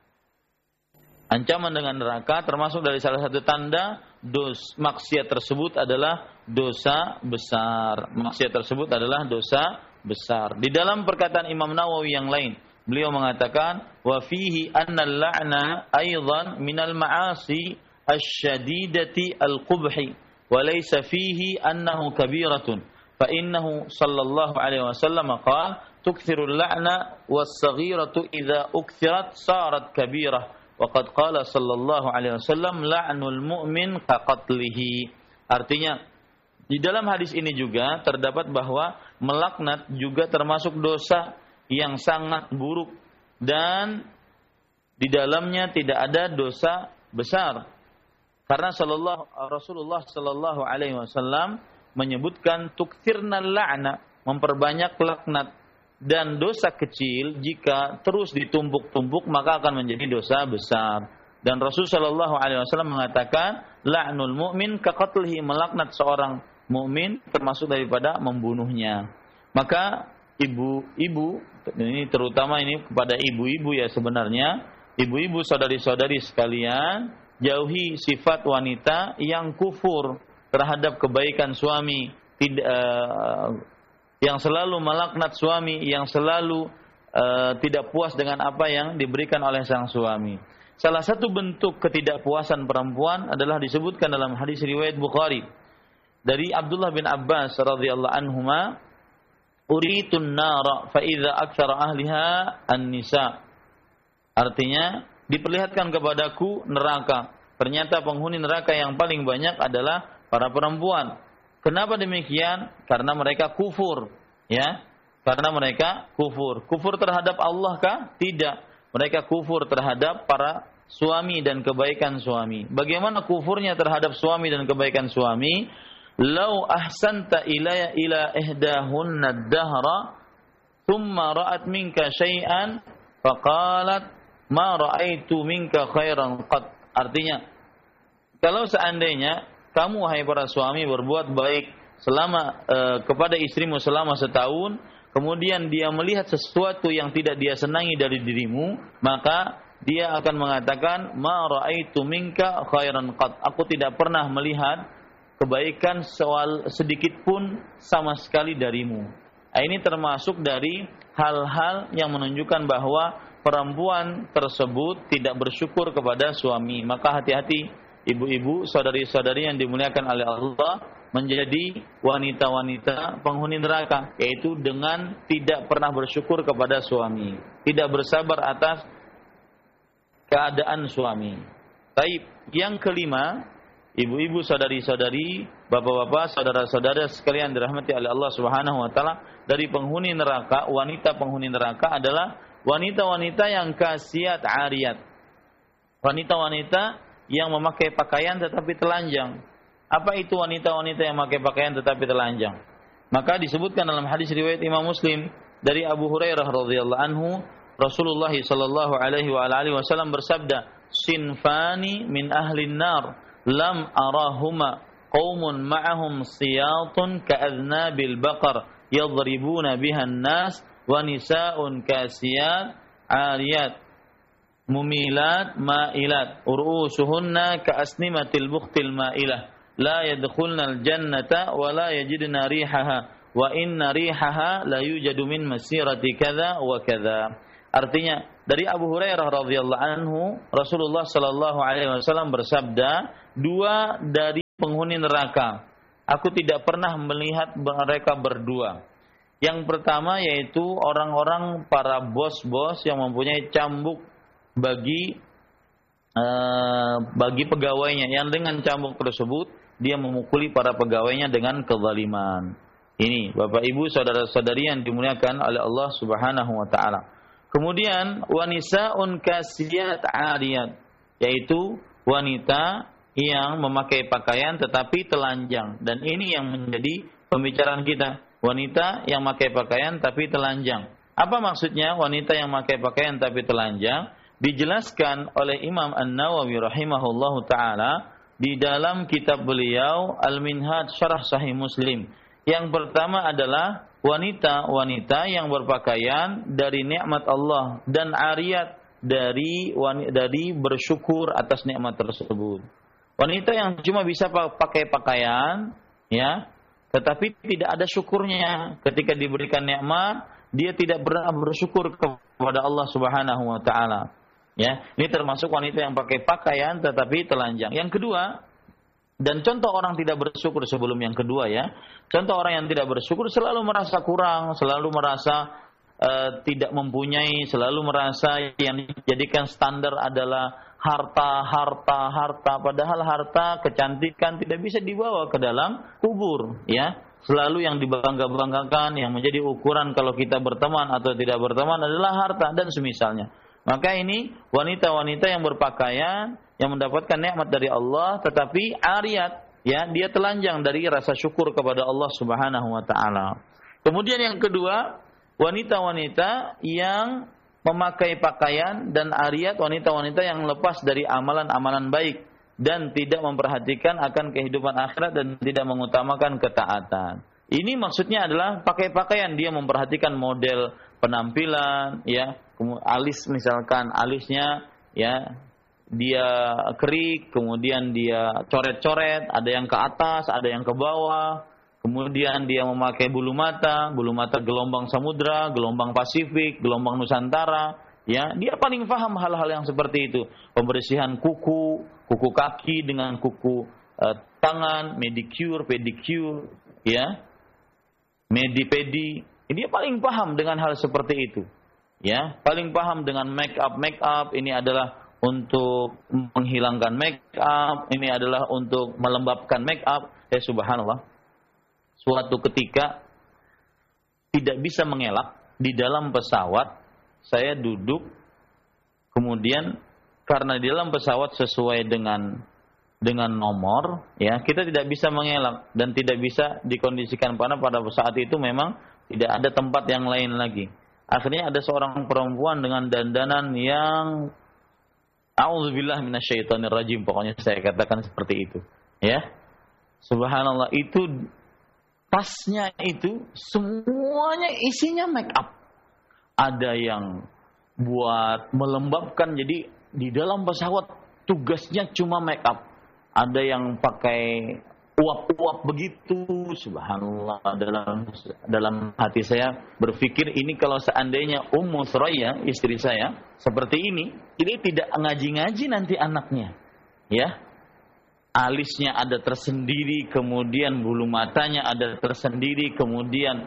Ancaman dengan neraka termasuk dari salah satu tanda maksiat tersebut adalah dosa besar. Maksiat tersebut adalah dosa besar. Di dalam perkataan Imam Nawawi yang lain, beliau mengatakan wa fihi anna al-la'na aidan minal ma'asi asy-syadidati al-qubhi wa laysa fihi annahu kabiratun fa innahu sallallahu alaihi wasallam qala tukthiru al-la'na was-saghiratu idza ukthirat sarat kabirah. Waqad qala sallallahu alaihi wasallam la'nul mu'min kaqatlihi. Artinya di dalam hadis ini juga terdapat bahwa melaknat juga termasuk dosa yang sangat buruk dan di dalamnya tidak ada dosa besar. Karena Rasulullah sallallahu alaihi wasallam menyebutkan tukthirnal la'na, memperbanyak laknat. Dan dosa kecil jika terus ditumpuk-tumpuk maka akan menjadi dosa besar. Dan Rasulullah sallallahu alaihi wasallam mengatakan la'nul mu'min kaqatlihi, melaknat seorang mukmin termasuk daripada membunuhnya. Maka ibu-ibu, ini terutama ini kepada ibu-ibu ya sebenarnya, ibu-ibu saudari-saudari sekalian, jauhi sifat wanita yang kufur terhadap kebaikan suami, yang selalu melaknat suami, yang selalu tidak puas dengan apa yang diberikan oleh sang suami. Salah satu bentuk ketidakpuasan perempuan adalah disebutkan dalam hadis riwayat Bukhari dari Abdullah bin Abbas radhiyallahu anhuma, uritun nara fa idza aktsara ahliha an-nisa. Artinya diperlihatkan kepadaku neraka, ternyata penghuni neraka yang paling banyak adalah para perempuan. Kenapa demikian? Karena mereka kufur, ya. Karena mereka kufur. Kufur terhadap Allah kah? Tidak. Mereka kufur terhadap para suami dan kebaikan suami. Bagaimana kufurnya terhadap suami dan kebaikan suami? Lau ahsanta ila ihdahunna ad-dahra thumma ra'at minka syai'an faqalat ma ra'aitu minka khairan qat. Artinya, kalau seandainya kamu wahai para suami berbuat baik selama kepada istrimu selama setahun, kemudian dia melihat sesuatu yang tidak dia senangi dari dirimu, maka dia akan mengatakan ma raaitu minka khairan qat. Aku tidak pernah melihat kebaikan sedikit pun sama sekali darimu. Ini termasuk dari hal-hal yang menunjukkan bahwa perempuan tersebut tidak bersyukur kepada suami. Maka hati-hati ibu-ibu, saudari-saudari yang dimuliakan oleh Allah, menjadi wanita-wanita penghuni neraka, yaitu dengan tidak pernah bersyukur kepada suami, tidak bersabar atas keadaan suami. Baik, yang kelima, ibu-ibu, saudari-saudari, bapak-bapak, saudara-saudara sekalian dirahmati oleh Allah Subhanahu wa taala, dari penghuni neraka, wanita penghuni neraka adalah wanita-wanita yang kasiat ariyat. Wanita-wanita yang memakai pakaian tetapi telanjang. Apa itu wanita-wanita yang memakai pakaian tetapi telanjang? Maka disebutkan dalam hadis riwayat Imam Muslim dari Abu Hurairah radhiyallahu anhu, Rasulullah sallallahu alaihi wa alihi wasallam bersabda, "Sinfani min ahli nar lam arahuma qaumun ma'ahum siyatun ka'adnabil baqar yadribuna biha an-nas wa nisa'un kasiyat 'ariyat mumilat ma'ilat ur'usuhunna ka'asnimatil bukhtil ma'ilah la yadkhulnal jannata wa la yajidna rihaha wa inna rihaha la yujadu min masirati kadza wa kadza." Artinya dari Abu Hurairah radhiyallahu anhu, Rasulullah sallallahu alaihi wasallam bersabda, dua dari penghuni neraka. Aku tidak pernah melihat mereka berdua. Yang pertama yaitu orang-orang para bos-bos yang mempunyai cambuk bagi pegawainya, yang dengan cambuk tersebut dia memukuli para pegawainya dengan kezaliman. Ini Bapak Ibu saudara-saudari yang dimuliakan oleh Allah Subhanahu wa taala. Kemudian wanisaun kasiyat ariyat, yaitu wanita yang memakai pakaian tetapi telanjang, dan ini yang menjadi pembicaraan kita. Wanita yang memakai pakaian tapi telanjang. Apa maksudnya wanita yang memakai pakaian tapi telanjang? Dijelaskan oleh Imam An-Nawawi rahimahullahu taala di dalam kitab beliau Al-Minhaj Syarah Sahih Muslim. Yang pertama adalah wanita-wanita yang berpakaian dari nikmat Allah dan ariyat dari bersyukur atas nikmat tersebut. Wanita yang cuma bisa pakai pakaian, ya, tetapi tidak ada syukurnya ketika diberikan nikmat, dia tidak pernah bersyukur kepada Allah Subhanahu wa taala. Ya, ini termasuk wanita yang pakai pakaian tetapi telanjang. Yang kedua, dan contoh orang tidak bersyukur sebelum yang kedua ya. Contoh orang yang tidak bersyukur selalu merasa kurang, selalu merasa tidak mempunyai, selalu merasa yang dijadikan standar adalah harta. Padahal harta, kecantikan tidak bisa dibawa ke dalam kubur, ya. Selalu yang dibangga-banggakan, yang menjadi ukuran kalau kita berteman atau tidak berteman adalah harta dan semisalnya. Maka ini wanita-wanita yang berpakaian, yang mendapatkan nikmat dari Allah, tetapi ariyat, ya, dia telanjang dari rasa syukur kepada Allah Subhanahu wa taala. Kemudian yang kedua, wanita-wanita yang memakai pakaian dan ariyat, wanita-wanita yang lepas dari amalan-amalan baik dan tidak memperhatikan akan kehidupan akhirat dan tidak mengutamakan ketaatan. Ini maksudnya adalah pakai pakaian, dia memperhatikan model penampilan, ya, alis misalkan, alisnya ya dia kerik, kemudian dia coret-coret, ada yang ke atas, ada yang ke bawah. Kemudian dia memakai bulu mata gelombang samudra, gelombang Pasifik, gelombang Nusantara, ya, dia paling paham hal-hal yang seperti itu. Pembersihan kuku kaki dengan kuku tangan, manicure, pedicure, ya, medi-pedi. Dia paling paham dengan hal seperti itu. Ya, paling paham dengan make up, ini adalah untuk menghilangkan make up, ini adalah untuk melembabkan make up. Subhanallah. Suatu ketika tidak bisa mengelak di dalam pesawat, saya duduk, kemudian karena di dalam pesawat sesuai dengan nomor, ya, kita tidak bisa mengelak dan tidak bisa dikondisikan pada saat itu memang tidak ada tempat yang lain lagi. Akhirnya ada seorang perempuan dengan dandanan yang a'udzubillah minasyaitonirrajim, pokoknya saya katakan seperti itu, ya. Subhanallah, itu tasnya itu semuanya isinya make up. Ada yang buat melembabkan, jadi di dalam pesawat tugasnya cuma make up. Ada yang pakai uap-uap begitu. Subhanallah, dalam hati saya berpikir, ini kalau seandainya Ummu Thuraya, istri saya, seperti ini tidak ngaji-ngaji nanti anaknya, ya. Alisnya ada tersendiri, kemudian bulu matanya ada tersendiri, kemudian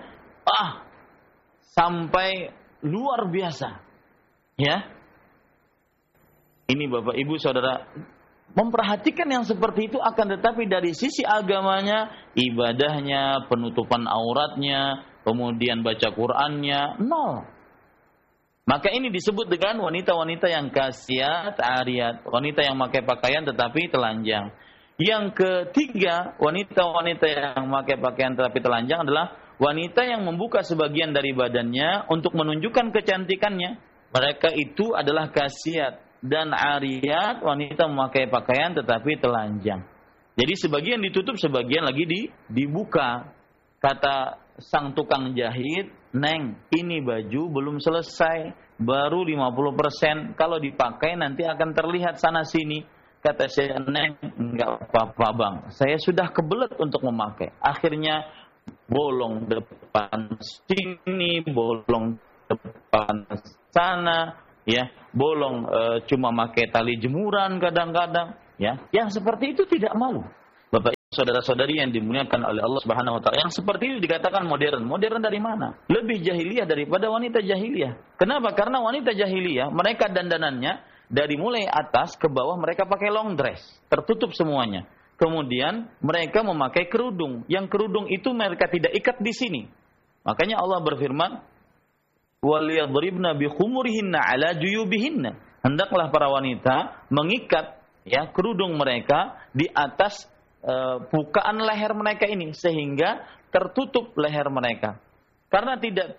sampai luar biasa, ya. Ini Bapak Ibu Saudara, memperhatikan yang seperti itu, akan tetapi dari sisi agamanya, ibadahnya, penutupan auratnya, kemudian baca Qur'annya, nol. Maka ini disebut dengan wanita-wanita yang kasiyat ariyat, wanita yang memakai pakaian tetapi telanjang. Yang ketiga, wanita-wanita yang memakai pakaian tetapi telanjang adalah wanita yang membuka sebagian dari badannya untuk menunjukkan kecantikannya. Mereka itu adalah kasiyat dan ariyat, wanita memakai pakaian tetapi telanjang. Jadi sebagian ditutup, sebagian lagi dibuka. Kata sang tukang jahit, "Neng, ini baju belum selesai, baru 50%. Kalau dipakai nanti akan terlihat sana sini." Kata saya, "Neng, enggak apa-apa bang, saya sudah kebelet untuk memakai." Akhirnya bolong depan sini, bolong depan sana, ya, bolong cuma pakai tali jemuran kadang-kadang, ya. Yang seperti itu tidak malu. Bapak saudara-saudari yang dimuliakan oleh Allah Subhanahu wa taala, yang seperti itu dikatakan modern. Modern dari mana? Lebih jahiliyah daripada wanita jahiliyah. Kenapa? Karena wanita jahiliyah, mereka dandanannya dari mulai atas ke bawah mereka pakai long dress, tertutup semuanya. Kemudian mereka memakai kerudung. Yang kerudung itu mereka tidak ikat di sini. Makanya Allah berfirman, "Waliyadribna bikhumurihinna 'ala juyubihinna." Hendaklah para wanita mengikat kerudung mereka di atas bukaan leher mereka ini sehingga tertutup leher mereka. Karena tidak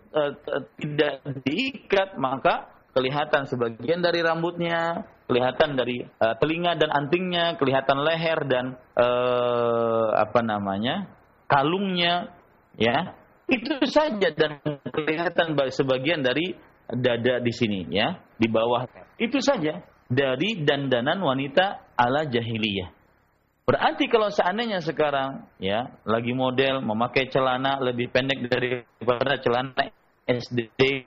diikat, maka kelihatan sebagian dari rambutnya, kelihatan dari telinga dan antingnya, kelihatan leher dan kalungnya, ya. Itu saja, dan kelihatan sebagian dari dada di sini, ya, di bawah. Itu saja dari dandanan wanita ala jahiliyah. Berarti kalau seandainya sekarang lagi model memakai celana lebih pendek daripada celana SD,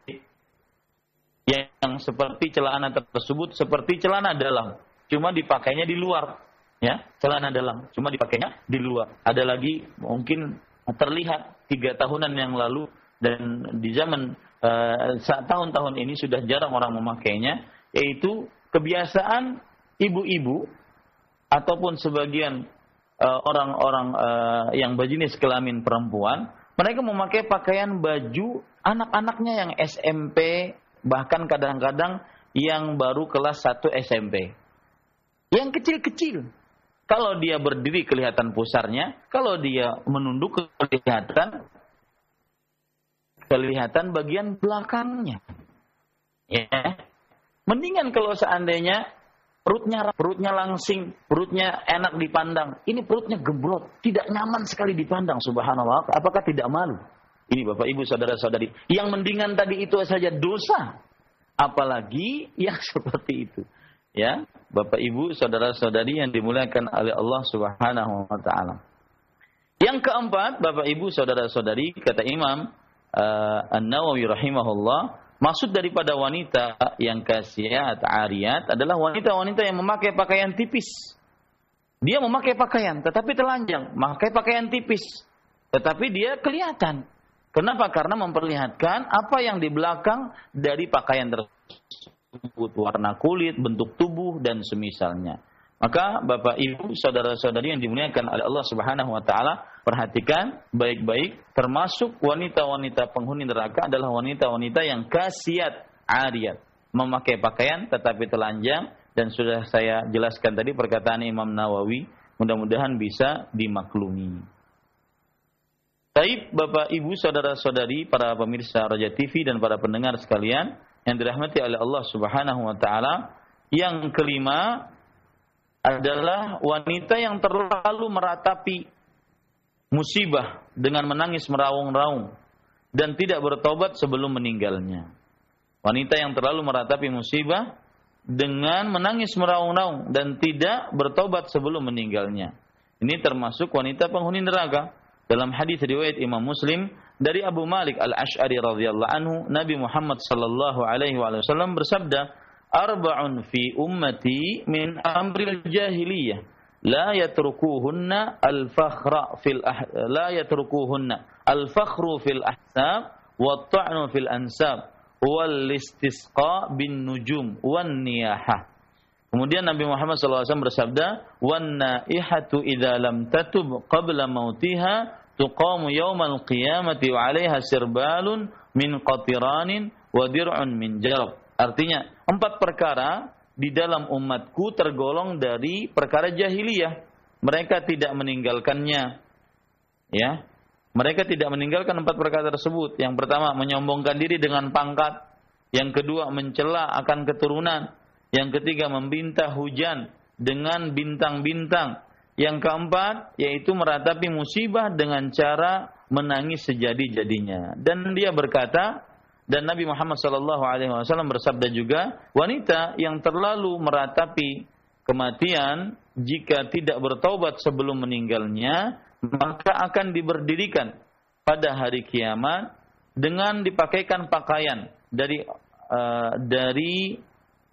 yang seperti celana tersebut seperti celana dalam, cuma dipakainya di luar, celana dalam cuma dipakainya di luar. Ada lagi mungkin terlihat 3 tahunan yang lalu, dan di zaman tahun-tahun ini sudah jarang orang memakainya, yaitu kebiasaan ibu-ibu ataupun sebagian orang-orang yang berjenis kelamin perempuan, mereka memakai pakaian baju anak-anaknya yang SMP, bahkan kadang-kadang yang baru kelas 1 SMP. Yang kecil-kecil. Kalau dia berdiri kelihatan pusarnya, kalau dia menunduk kelihatan bagian belakangnya. Ya. Mendingan kalau seandainya perutnya langsing, perutnya enak dipandang. Ini perutnya gembrot, tidak nyaman sekali dipandang. Subhanallah, apakah tidak malu? Ini Bapak Ibu saudara-saudari, yang mendingan tadi itu saja dosa, apalagi yang seperti itu. Ya, Bapak Ibu saudara-saudari yang dimuliakan oleh Allah Subhanahu wa taala. Yang keempat, Bapak Ibu saudara-saudari, kata Imam An-Nawawi rahimahullah, maksud daripada wanita yang kasiyat, ariyat adalah wanita-wanita yang memakai pakaian tipis. Dia memakai pakaian tetapi telanjang, memakai pakaian tipis tetapi dia kelihatan. Kenapa? Karena memperlihatkan apa yang di belakang dari pakaian tersebut, warna kulit, bentuk tubuh dan semisalnya. Maka Bapak Ibu saudara-saudari yang dimuliakan oleh Allah Subhanahu wa taala, perhatikan baik-baik, termasuk wanita-wanita penghuni neraka adalah wanita-wanita yang kasiyat, ariyat, memakai pakaian tetapi telanjang, dan sudah saya jelaskan tadi perkataan Imam Nawawi, mudah-mudahan bisa dimaklumi. Baik Bapak Ibu saudara-saudari, para pemirsa Raja TV dan para pendengar sekalian yang dirahmati oleh Allah Subhanahu wa taala, yang kelima adalah wanita yang terlalu meratapi musibah dengan menangis meraung-raung dan tidak bertobat sebelum meninggalnya. Wanita yang terlalu meratapi musibah dengan menangis meraung-raung dan tidak bertobat sebelum meninggalnya. Ini termasuk wanita penghuni neraka. Dalam hadis riwayat Imam Muslim dari Abu Malik Al-Asy'ari radhiyallahu anhu, Nabi Muhammad sallallahu alaihi wasallam bersabda, "Arba'un fi ummati min amril jahiliyah la yatrukuhunna al-fakhra al-fakhru fil ahsab wa at-ta'nu fil ansab wal istisqa bin nujum wan niyahah." Kemudian Nabi Muhammad SAW bersabda, "Wan naihatu idza lam tatub qabla mautiha tuqamu yaumal qiyamati wa 'alaiha sirbalun min qatiranin wa dir'un min jarab." Artinya, 4 perkara di dalam umatku tergolong dari perkara jahiliyah. Mereka tidak meninggalkannya. Ya. Mereka tidak meninggalkan 4 perkara tersebut. Yang pertama, menyombongkan diri dengan pangkat. Yang kedua, mencela akan keturunan. Yang ketiga, membintah hujan dengan bintang-bintang. Yang keempat, yaitu meratapi musibah dengan cara menangis sejadi-jadinya. Dan dia berkata, dan Nabi Muhammad SAW bersabda juga, wanita yang terlalu meratapi kematian, jika tidak bertaubat sebelum meninggalnya, maka akan diberdirikan pada hari kiamat dengan dipakaikan pakaian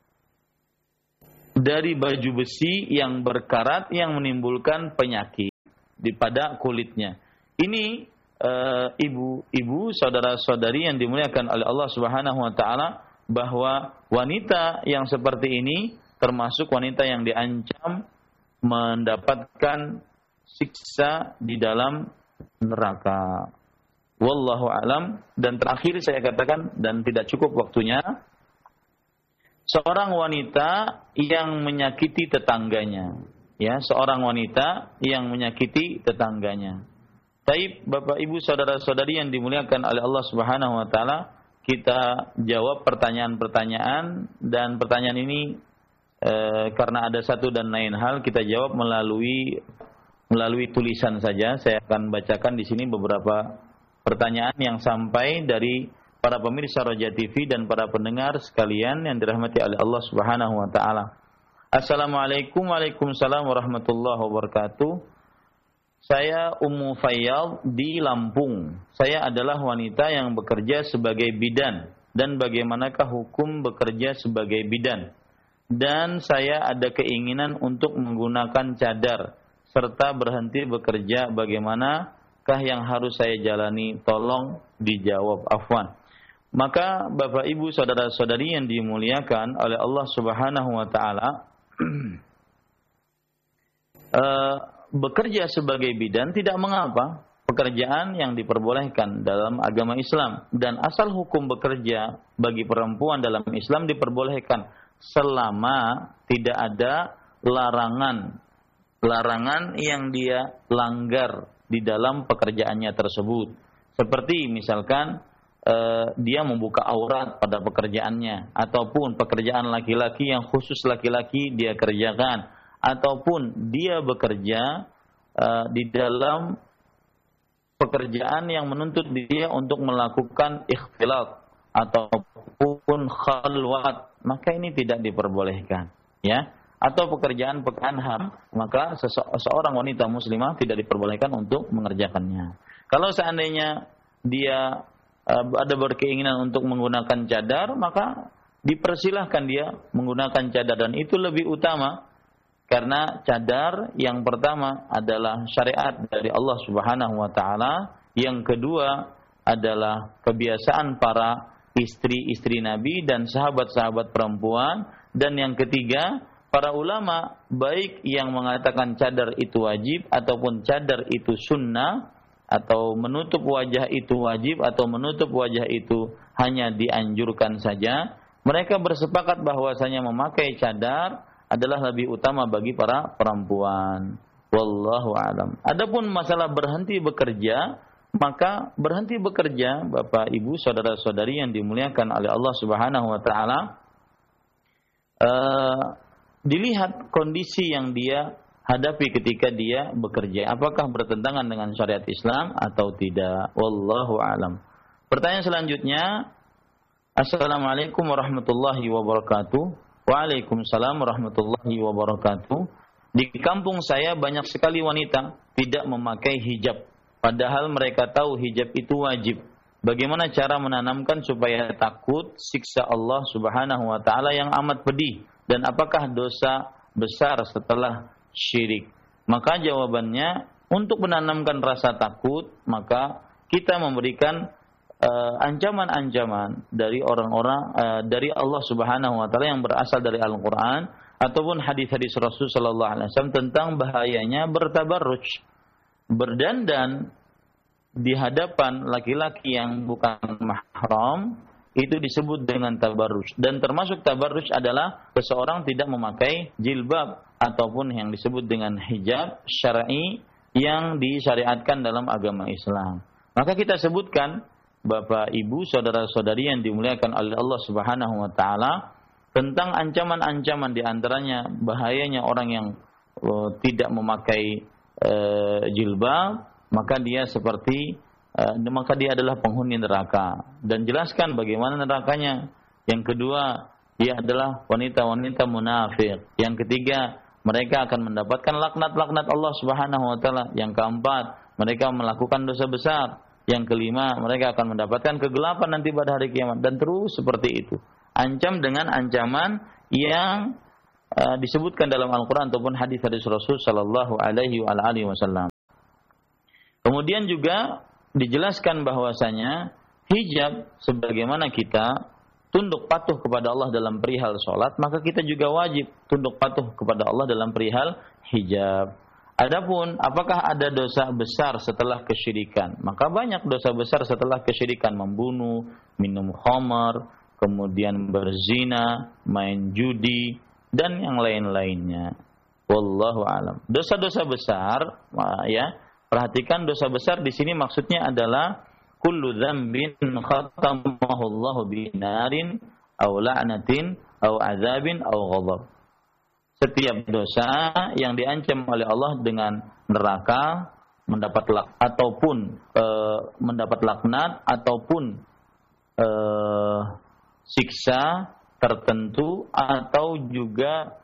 dari baju besi yang berkarat yang menimbulkan penyakit. pada kulitnya. Ini ibu-ibu, saudara-saudari yang dimuliakan oleh Allah Subhanahu wa taala, bahwa wanita yang seperti ini termasuk wanita yang diancam mendapatkan siksa di dalam neraka. Wallahu alam. Dan terakhir saya katakan, dan tidak cukup waktunya, seorang wanita yang menyakiti tetangganya. Ya, seorang wanita yang menyakiti tetangganya. Taib, Bapak Ibu saudara-saudari yang dimuliakan oleh Allah Subhanahu wa taala, kita jawab pertanyaan-pertanyaan, dan pertanyaan ini karena ada satu dan lain hal kita jawab melalui tulisan saja. Saya akan bacakan di sini beberapa pertanyaan yang sampai dari para pemirsa Roja TV dan para pendengar sekalian yang dirahmati oleh Allah Subhanahu wa taala. Assalamualaikum, waalaikumsalam warahmatullahi wabarakatuh. Saya Ummu Fayyad di Lampung. Saya adalah wanita yang bekerja sebagai bidan. Dan bagaimanakah hukum bekerja sebagai bidan? Dan saya ada keinginan untuk menggunakan cadar serta berhenti bekerja. Bagaimanakah yang harus saya jalani? Tolong dijawab, afwan. Maka Bapak Ibu saudara-saudari yang dimuliakan oleh Allah Subhanahu wa taala, bekerja sebagai bidan tidak mengapa, pekerjaan yang diperbolehkan dalam agama Islam, dan asal hukum bekerja bagi perempuan dalam Islam diperbolehkan selama tidak ada larangan yang dia langgar di dalam pekerjaannya tersebut. Seperti misalkan dia membuka aurat pada pekerjaannya, ataupun pekerjaan laki-laki yang khusus laki-laki dia kerjakan, ataupun dia bekerja di dalam pekerjaan yang menuntut dia untuk melakukan ikhtilat ataupun khalwat, maka ini tidak diperbolehkan, ya. Atau pekerjaan haram, maka seorang wanita muslimah tidak diperbolehkan untuk mengerjakannya. Kalau seandainya dia ada berkeinginan untuk menggunakan cadar, maka dipersilahkan dia menggunakan cadar, dan itu lebih utama. Karena cadar yang pertama adalah syariat dari Allah Subhanahu wa taala, yang kedua adalah kebiasaan para istri-istri Nabi dan sahabat-sahabat perempuan, dan yang ketiga para ulama baik yang mengatakan cadar itu wajib ataupun cadar itu sunnah, atau menutup wajah itu wajib atau menutup wajah itu hanya dianjurkan saja, mereka bersepakat bahwasanya memakai cadar adalah lebih utama bagi para perempuan. Wallahu a'lam. Adapun masalah berhenti bekerja, maka berhenti bekerja, Bapak Ibu saudara-saudari yang dimuliakan oleh Allah Subhanahu wa taala, dilihat kondisi yang dia hadapi ketika dia bekerja, apakah bertentangan dengan syariat Islam atau tidak. Wallahu a'lam. Pertanyaan selanjutnya, Assalamualaikum warahmatullahi wabarakatuh. Waalaikumsalam warahmatullahi wabarakatuh. Di kampung saya banyak sekali wanita tidak memakai hijab, padahal mereka tahu hijab itu wajib. Bagaimana cara menanamkan supaya takut siksa Allah Subhanahu wa taala yang amat pedih, dan apakah dosa besar setelah syirik? Maka jawabannya, untuk menanamkan rasa takut, maka kita memberikan ancaman-ancaman dari orang-orang dari Allah Subhanahu wa taala yang berasal dari Al-Qur'an ataupun hadis-hadis Rasul sallallahu alaihi wasallam tentang bahayanya bertabarruj, berdandan di hadapan laki-laki yang bukan mahram. Itu disebut dengan tabarruj, dan termasuk tabarruj adalah seseorang tidak memakai jilbab ataupun yang disebut dengan hijab syar'i yang disyariatkan dalam agama Islam. Maka kita sebutkan, Bapak Ibu saudara-saudari yang dimuliakan oleh Allah Subhanahu wa taala, tentang ancaman-ancaman, di antaranya bahayanya orang yang tidak memakai jilbab, maka dia adalah penghuni neraka, dan jelaskan bagaimana nerakanya. Yang kedua, dia adalah wanita-wanita munafik. Yang ketiga, mereka akan mendapatkan laknat-laknat Allah Subhanahu wa taala. Yang keempat, mereka melakukan dosa besar. Yang kelima, mereka akan mendapatkan kegelapan nanti pada hari kiamat, dan terus seperti itu. Ancam dengan ancaman yang disebutkan dalam Al-Qur'an ataupun hadis-hadis Rasul sallallahu alaihi wasallam. Kemudian juga dijelaskan bahwasanya hijab sebagaimana kita tunduk patuh kepada Allah dalam perihal sholat, maka kita juga wajib tunduk patuh kepada Allah dalam perihal hijab. Adapun apakah ada dosa besar setelah kesyirikan? Maka banyak dosa besar setelah kesyirikan, membunuh, minum khamar, kemudian berzina, main judi, dan yang lain-lainnya. Wallahu alam. Dosa-dosa besar, ya, perhatikan dosa besar di sini maksudnya adalah kullu dzambin khatamahu Allah binarin aw la'natin aw azabin aw ghadab. Setiap dosa yang diancam oleh Allah dengan neraka, mendapat laknat ataupun siksa tertentu atau juga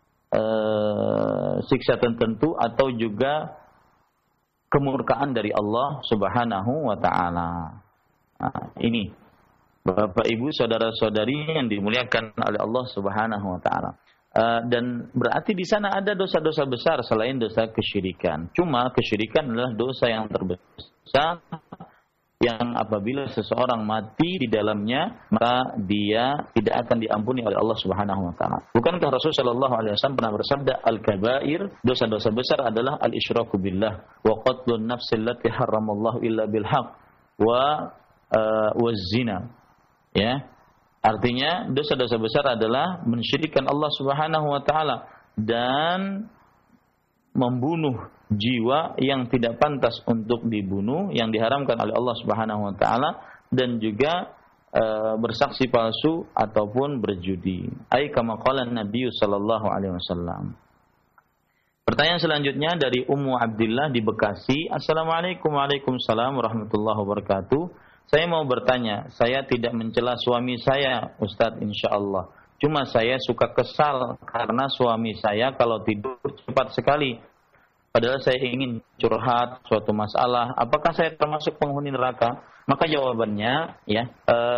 kemurkaan dari Allah Subhanahu wa taala. Nah, ini Bapak Ibu saudara-saudari yang dimuliakan oleh Allah Subhanahu wa taala. Dan berarti di sana ada dosa-dosa besar selain dosa kesyirikan. Cuma kesyirikan adalah dosa yang terbesar yang apabila seseorang mati di dalamnya maka dia tidak akan diampuni oleh Allah Subhanahu wa taala. Bukankah Rasulullah sallallahu alaihi wasallam pernah bersabda, al-kabair, dosa-dosa besar adalah al-isyraku billah wa qatlun nafsil lati haramallahu illa bil haqq wa zina. Ya. Artinya dosa-dosa besar adalah mensyirikkan Allah Subhanahu wa taala dan membunuh jiwa yang tidak pantas untuk dibunuh, yang diharamkan oleh Allah Subhanahu wa taala, dan juga bersaksi palsu ataupun berjudi. Ai kama qala Nabi sallallahu alaihi wasallam. Pertanyaan selanjutnya dari Ummu Abdillah di Bekasi. Assalamualaikum Waalaikumsalam warahmatullahi wabarakatuh. Saya mau bertanya, saya tidak mencela suami saya, Ustadz, insyaallah. Cuma saya suka kesal karena suami saya kalau tidur cepat sekali. Padahal saya ingin curhat suatu masalah. Apakah saya termasuk penghuni neraka? Maka jawabannya, ya,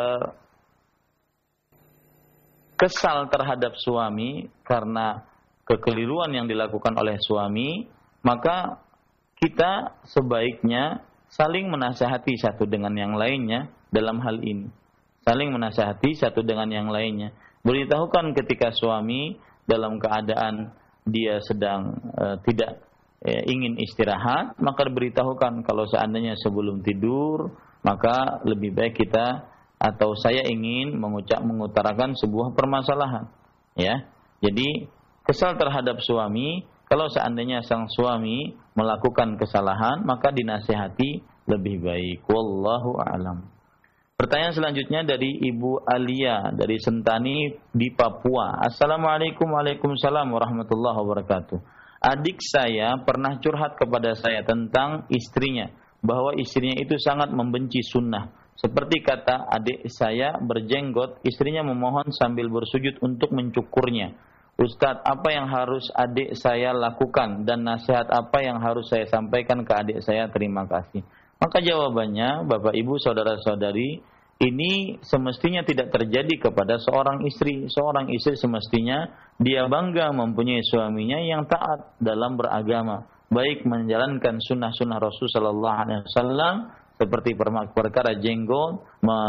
kesal terhadap suami karena kekeliruan yang dilakukan oleh suami, maka kita sebaiknya saling menasihati satu dengan yang lainnya dalam hal ini. Saling menasihati satu dengan yang lainnya. Beritahukan ketika suami dalam keadaan dia sedang tidak ingin istirahat, maka beritahukan kalau seandainya sebelum tidur, maka lebih baik kita atau saya ingin mengutarakan sebuah permasalahan. Ya, jadi kesal terhadap suami, kalau seandainya sang suami melakukan kesalahan, maka dinasihati lebih baik. Wallahu a'lam. Pertanyaan selanjutnya dari Ibu Alia dari Sentani di Papua. Assalamualaikum Waalaikumsalam warahmatullahi wabarakatuh. Adik saya pernah curhat kepada saya tentang istrinya, bahwa istrinya itu sangat membenci sunnah. Seperti kata adik saya berjenggot, istrinya memohon sambil bersujud untuk mencukurnya. Ustadz, apa yang harus adik saya lakukan dan nasihat apa yang harus saya sampaikan ke adik saya? Terima kasih. Maka jawabannya, Bapak Ibu saudara-saudari, ini semestinya tidak terjadi kepada seorang istri. Seorang istri semestinya dia bangga mempunyai suaminya yang taat dalam beragama, baik menjalankan sunnah-sunnah Rasul sallallahu alaihi wasallam seperti perkara jenggot,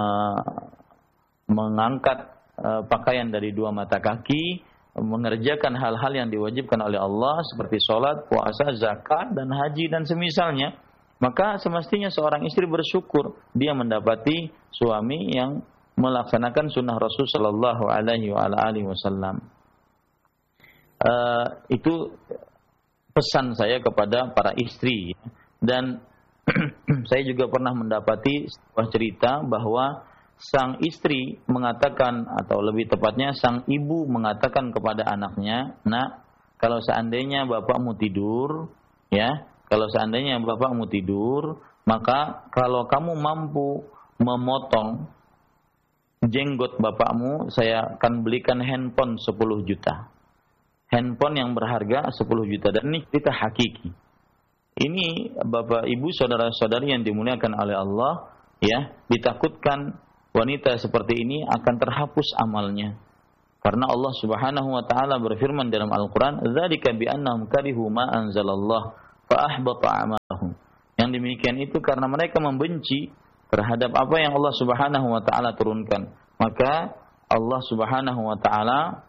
mengangkat pakaian dari dua mata kaki, mengerjakan hal-hal yang diwajibkan oleh Allah seperti sholat, puasa, zakat, dan haji dan semisalnya. Maka semestinya seorang istri bersyukur dia mendapati suami yang melaksanakan sunnah Rasul sallallahu alaihi wasallam. Itu pesan saya kepada para istri. Dan saya juga pernah mendapati sebuah cerita bahwa sang istri mengatakan, atau lebih tepatnya sang ibu mengatakan kepada anaknya, "Nak, kalau seandainya bapakmu tidur, ya, kalau seandainya bapakmu tidur, maka kalau kamu mampu memotong jenggot bapakmu, saya akan belikan handphone 10 juta. Handphone yang berharga 10 juta. Dan ini cerita hakiki. Ini Bapak Ibu saudara-saudari yang dimuliakan oleh Allah, ya, ditakutkan wanita seperti ini akan terhapus amalnya. Karena Allah Subhanahu wa taala berfirman dalam Al-Qur'an, "Dzalika bi annahum karihu ma anzalallah fa ahbata a'malahum." Yang demikian itu karena mereka membenci terhadap apa yang Allah Subhanahu wa taala turunkan. Maka Allah Subhanahu wa taala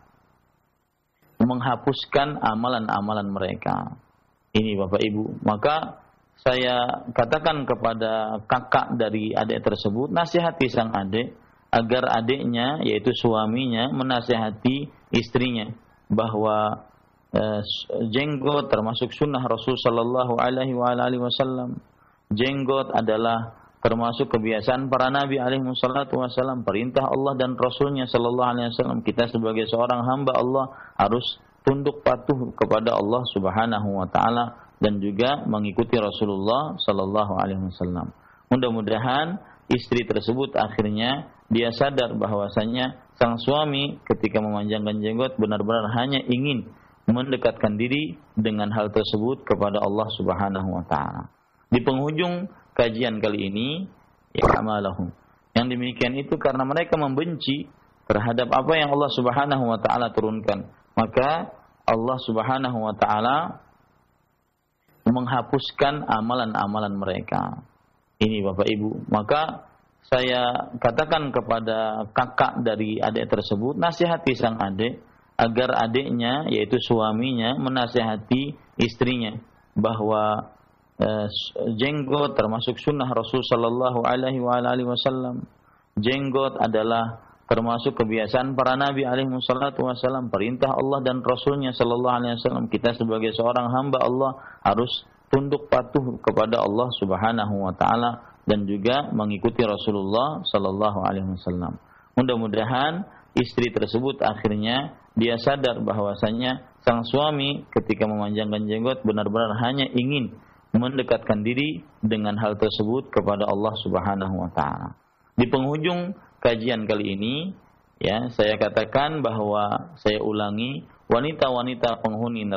menghapuskan amalan-amalan mereka. Ini Bapak Ibu. Maka saya katakan kepada kakak dari adik tersebut, nasihati sang adik agar adiknya, yaitu suaminya, menasihati istrinya bahwa jenggot termasuk sunnah Rasul sallallahu alaihi wasallam. Jenggot adalah termasuk kebiasaan para nabi alaihi wasallam, perintah Allah dan Rasulnya sallallahu alaihi wasallam. Kita sebagai seorang hamba Allah harus tunduk patuh kepada Allah Subhanahu wa taala dan juga mengikuti Rasulullah sallallahu alaihi wasallam. Mudah-mudahan istri tersebut akhirnya dia sadar bahwasanya sang suami ketika memanjangkan jenggot benar-benar hanya ingin mendekatkan diri dengan hal tersebut kepada Allah Subhanahu wa taala. Di penghujung kajian kali ini, ya amalahum. Yang demikian itu karena mereka membenci terhadap apa yang Allah Subhanahu wa taala turunkan. Maka Allah Subhanahu wa taala menghapuskan amalan-amalan mereka. Ini Bapak Ibu. Maka saya katakan kepada kakak dari adik tersebut, nasihati sang adik agar adiknya, yaitu suaminya, menasihati istrinya bahwa jenggot termasuk sunnah Rasul sallallahu alaihi wasallam. Jenggot adalah termasuk kebiasaan para nabi alaihi wasallam, perintah Allah dan Rasulnya sallallahu alaihi wasallam. Kita sebagai seorang hamba Allah harus tunduk patuh kepada Allah Subhanahu wa taala dan juga mengikuti Rasulullah sallallahu alaihi wasallam. Mudah-mudahan istri tersebut akhirnya dia sadar bahwasanya sang suami ketika memanjangkan jenggot benar-benar hanya ingin mendekatkan diri dengan hal tersebut kepada Allah Subhanahu wa taala. Di penghujung kajian kali ini, ya, saya katakan bahwa saya ulangi, wanita-wanita penghuni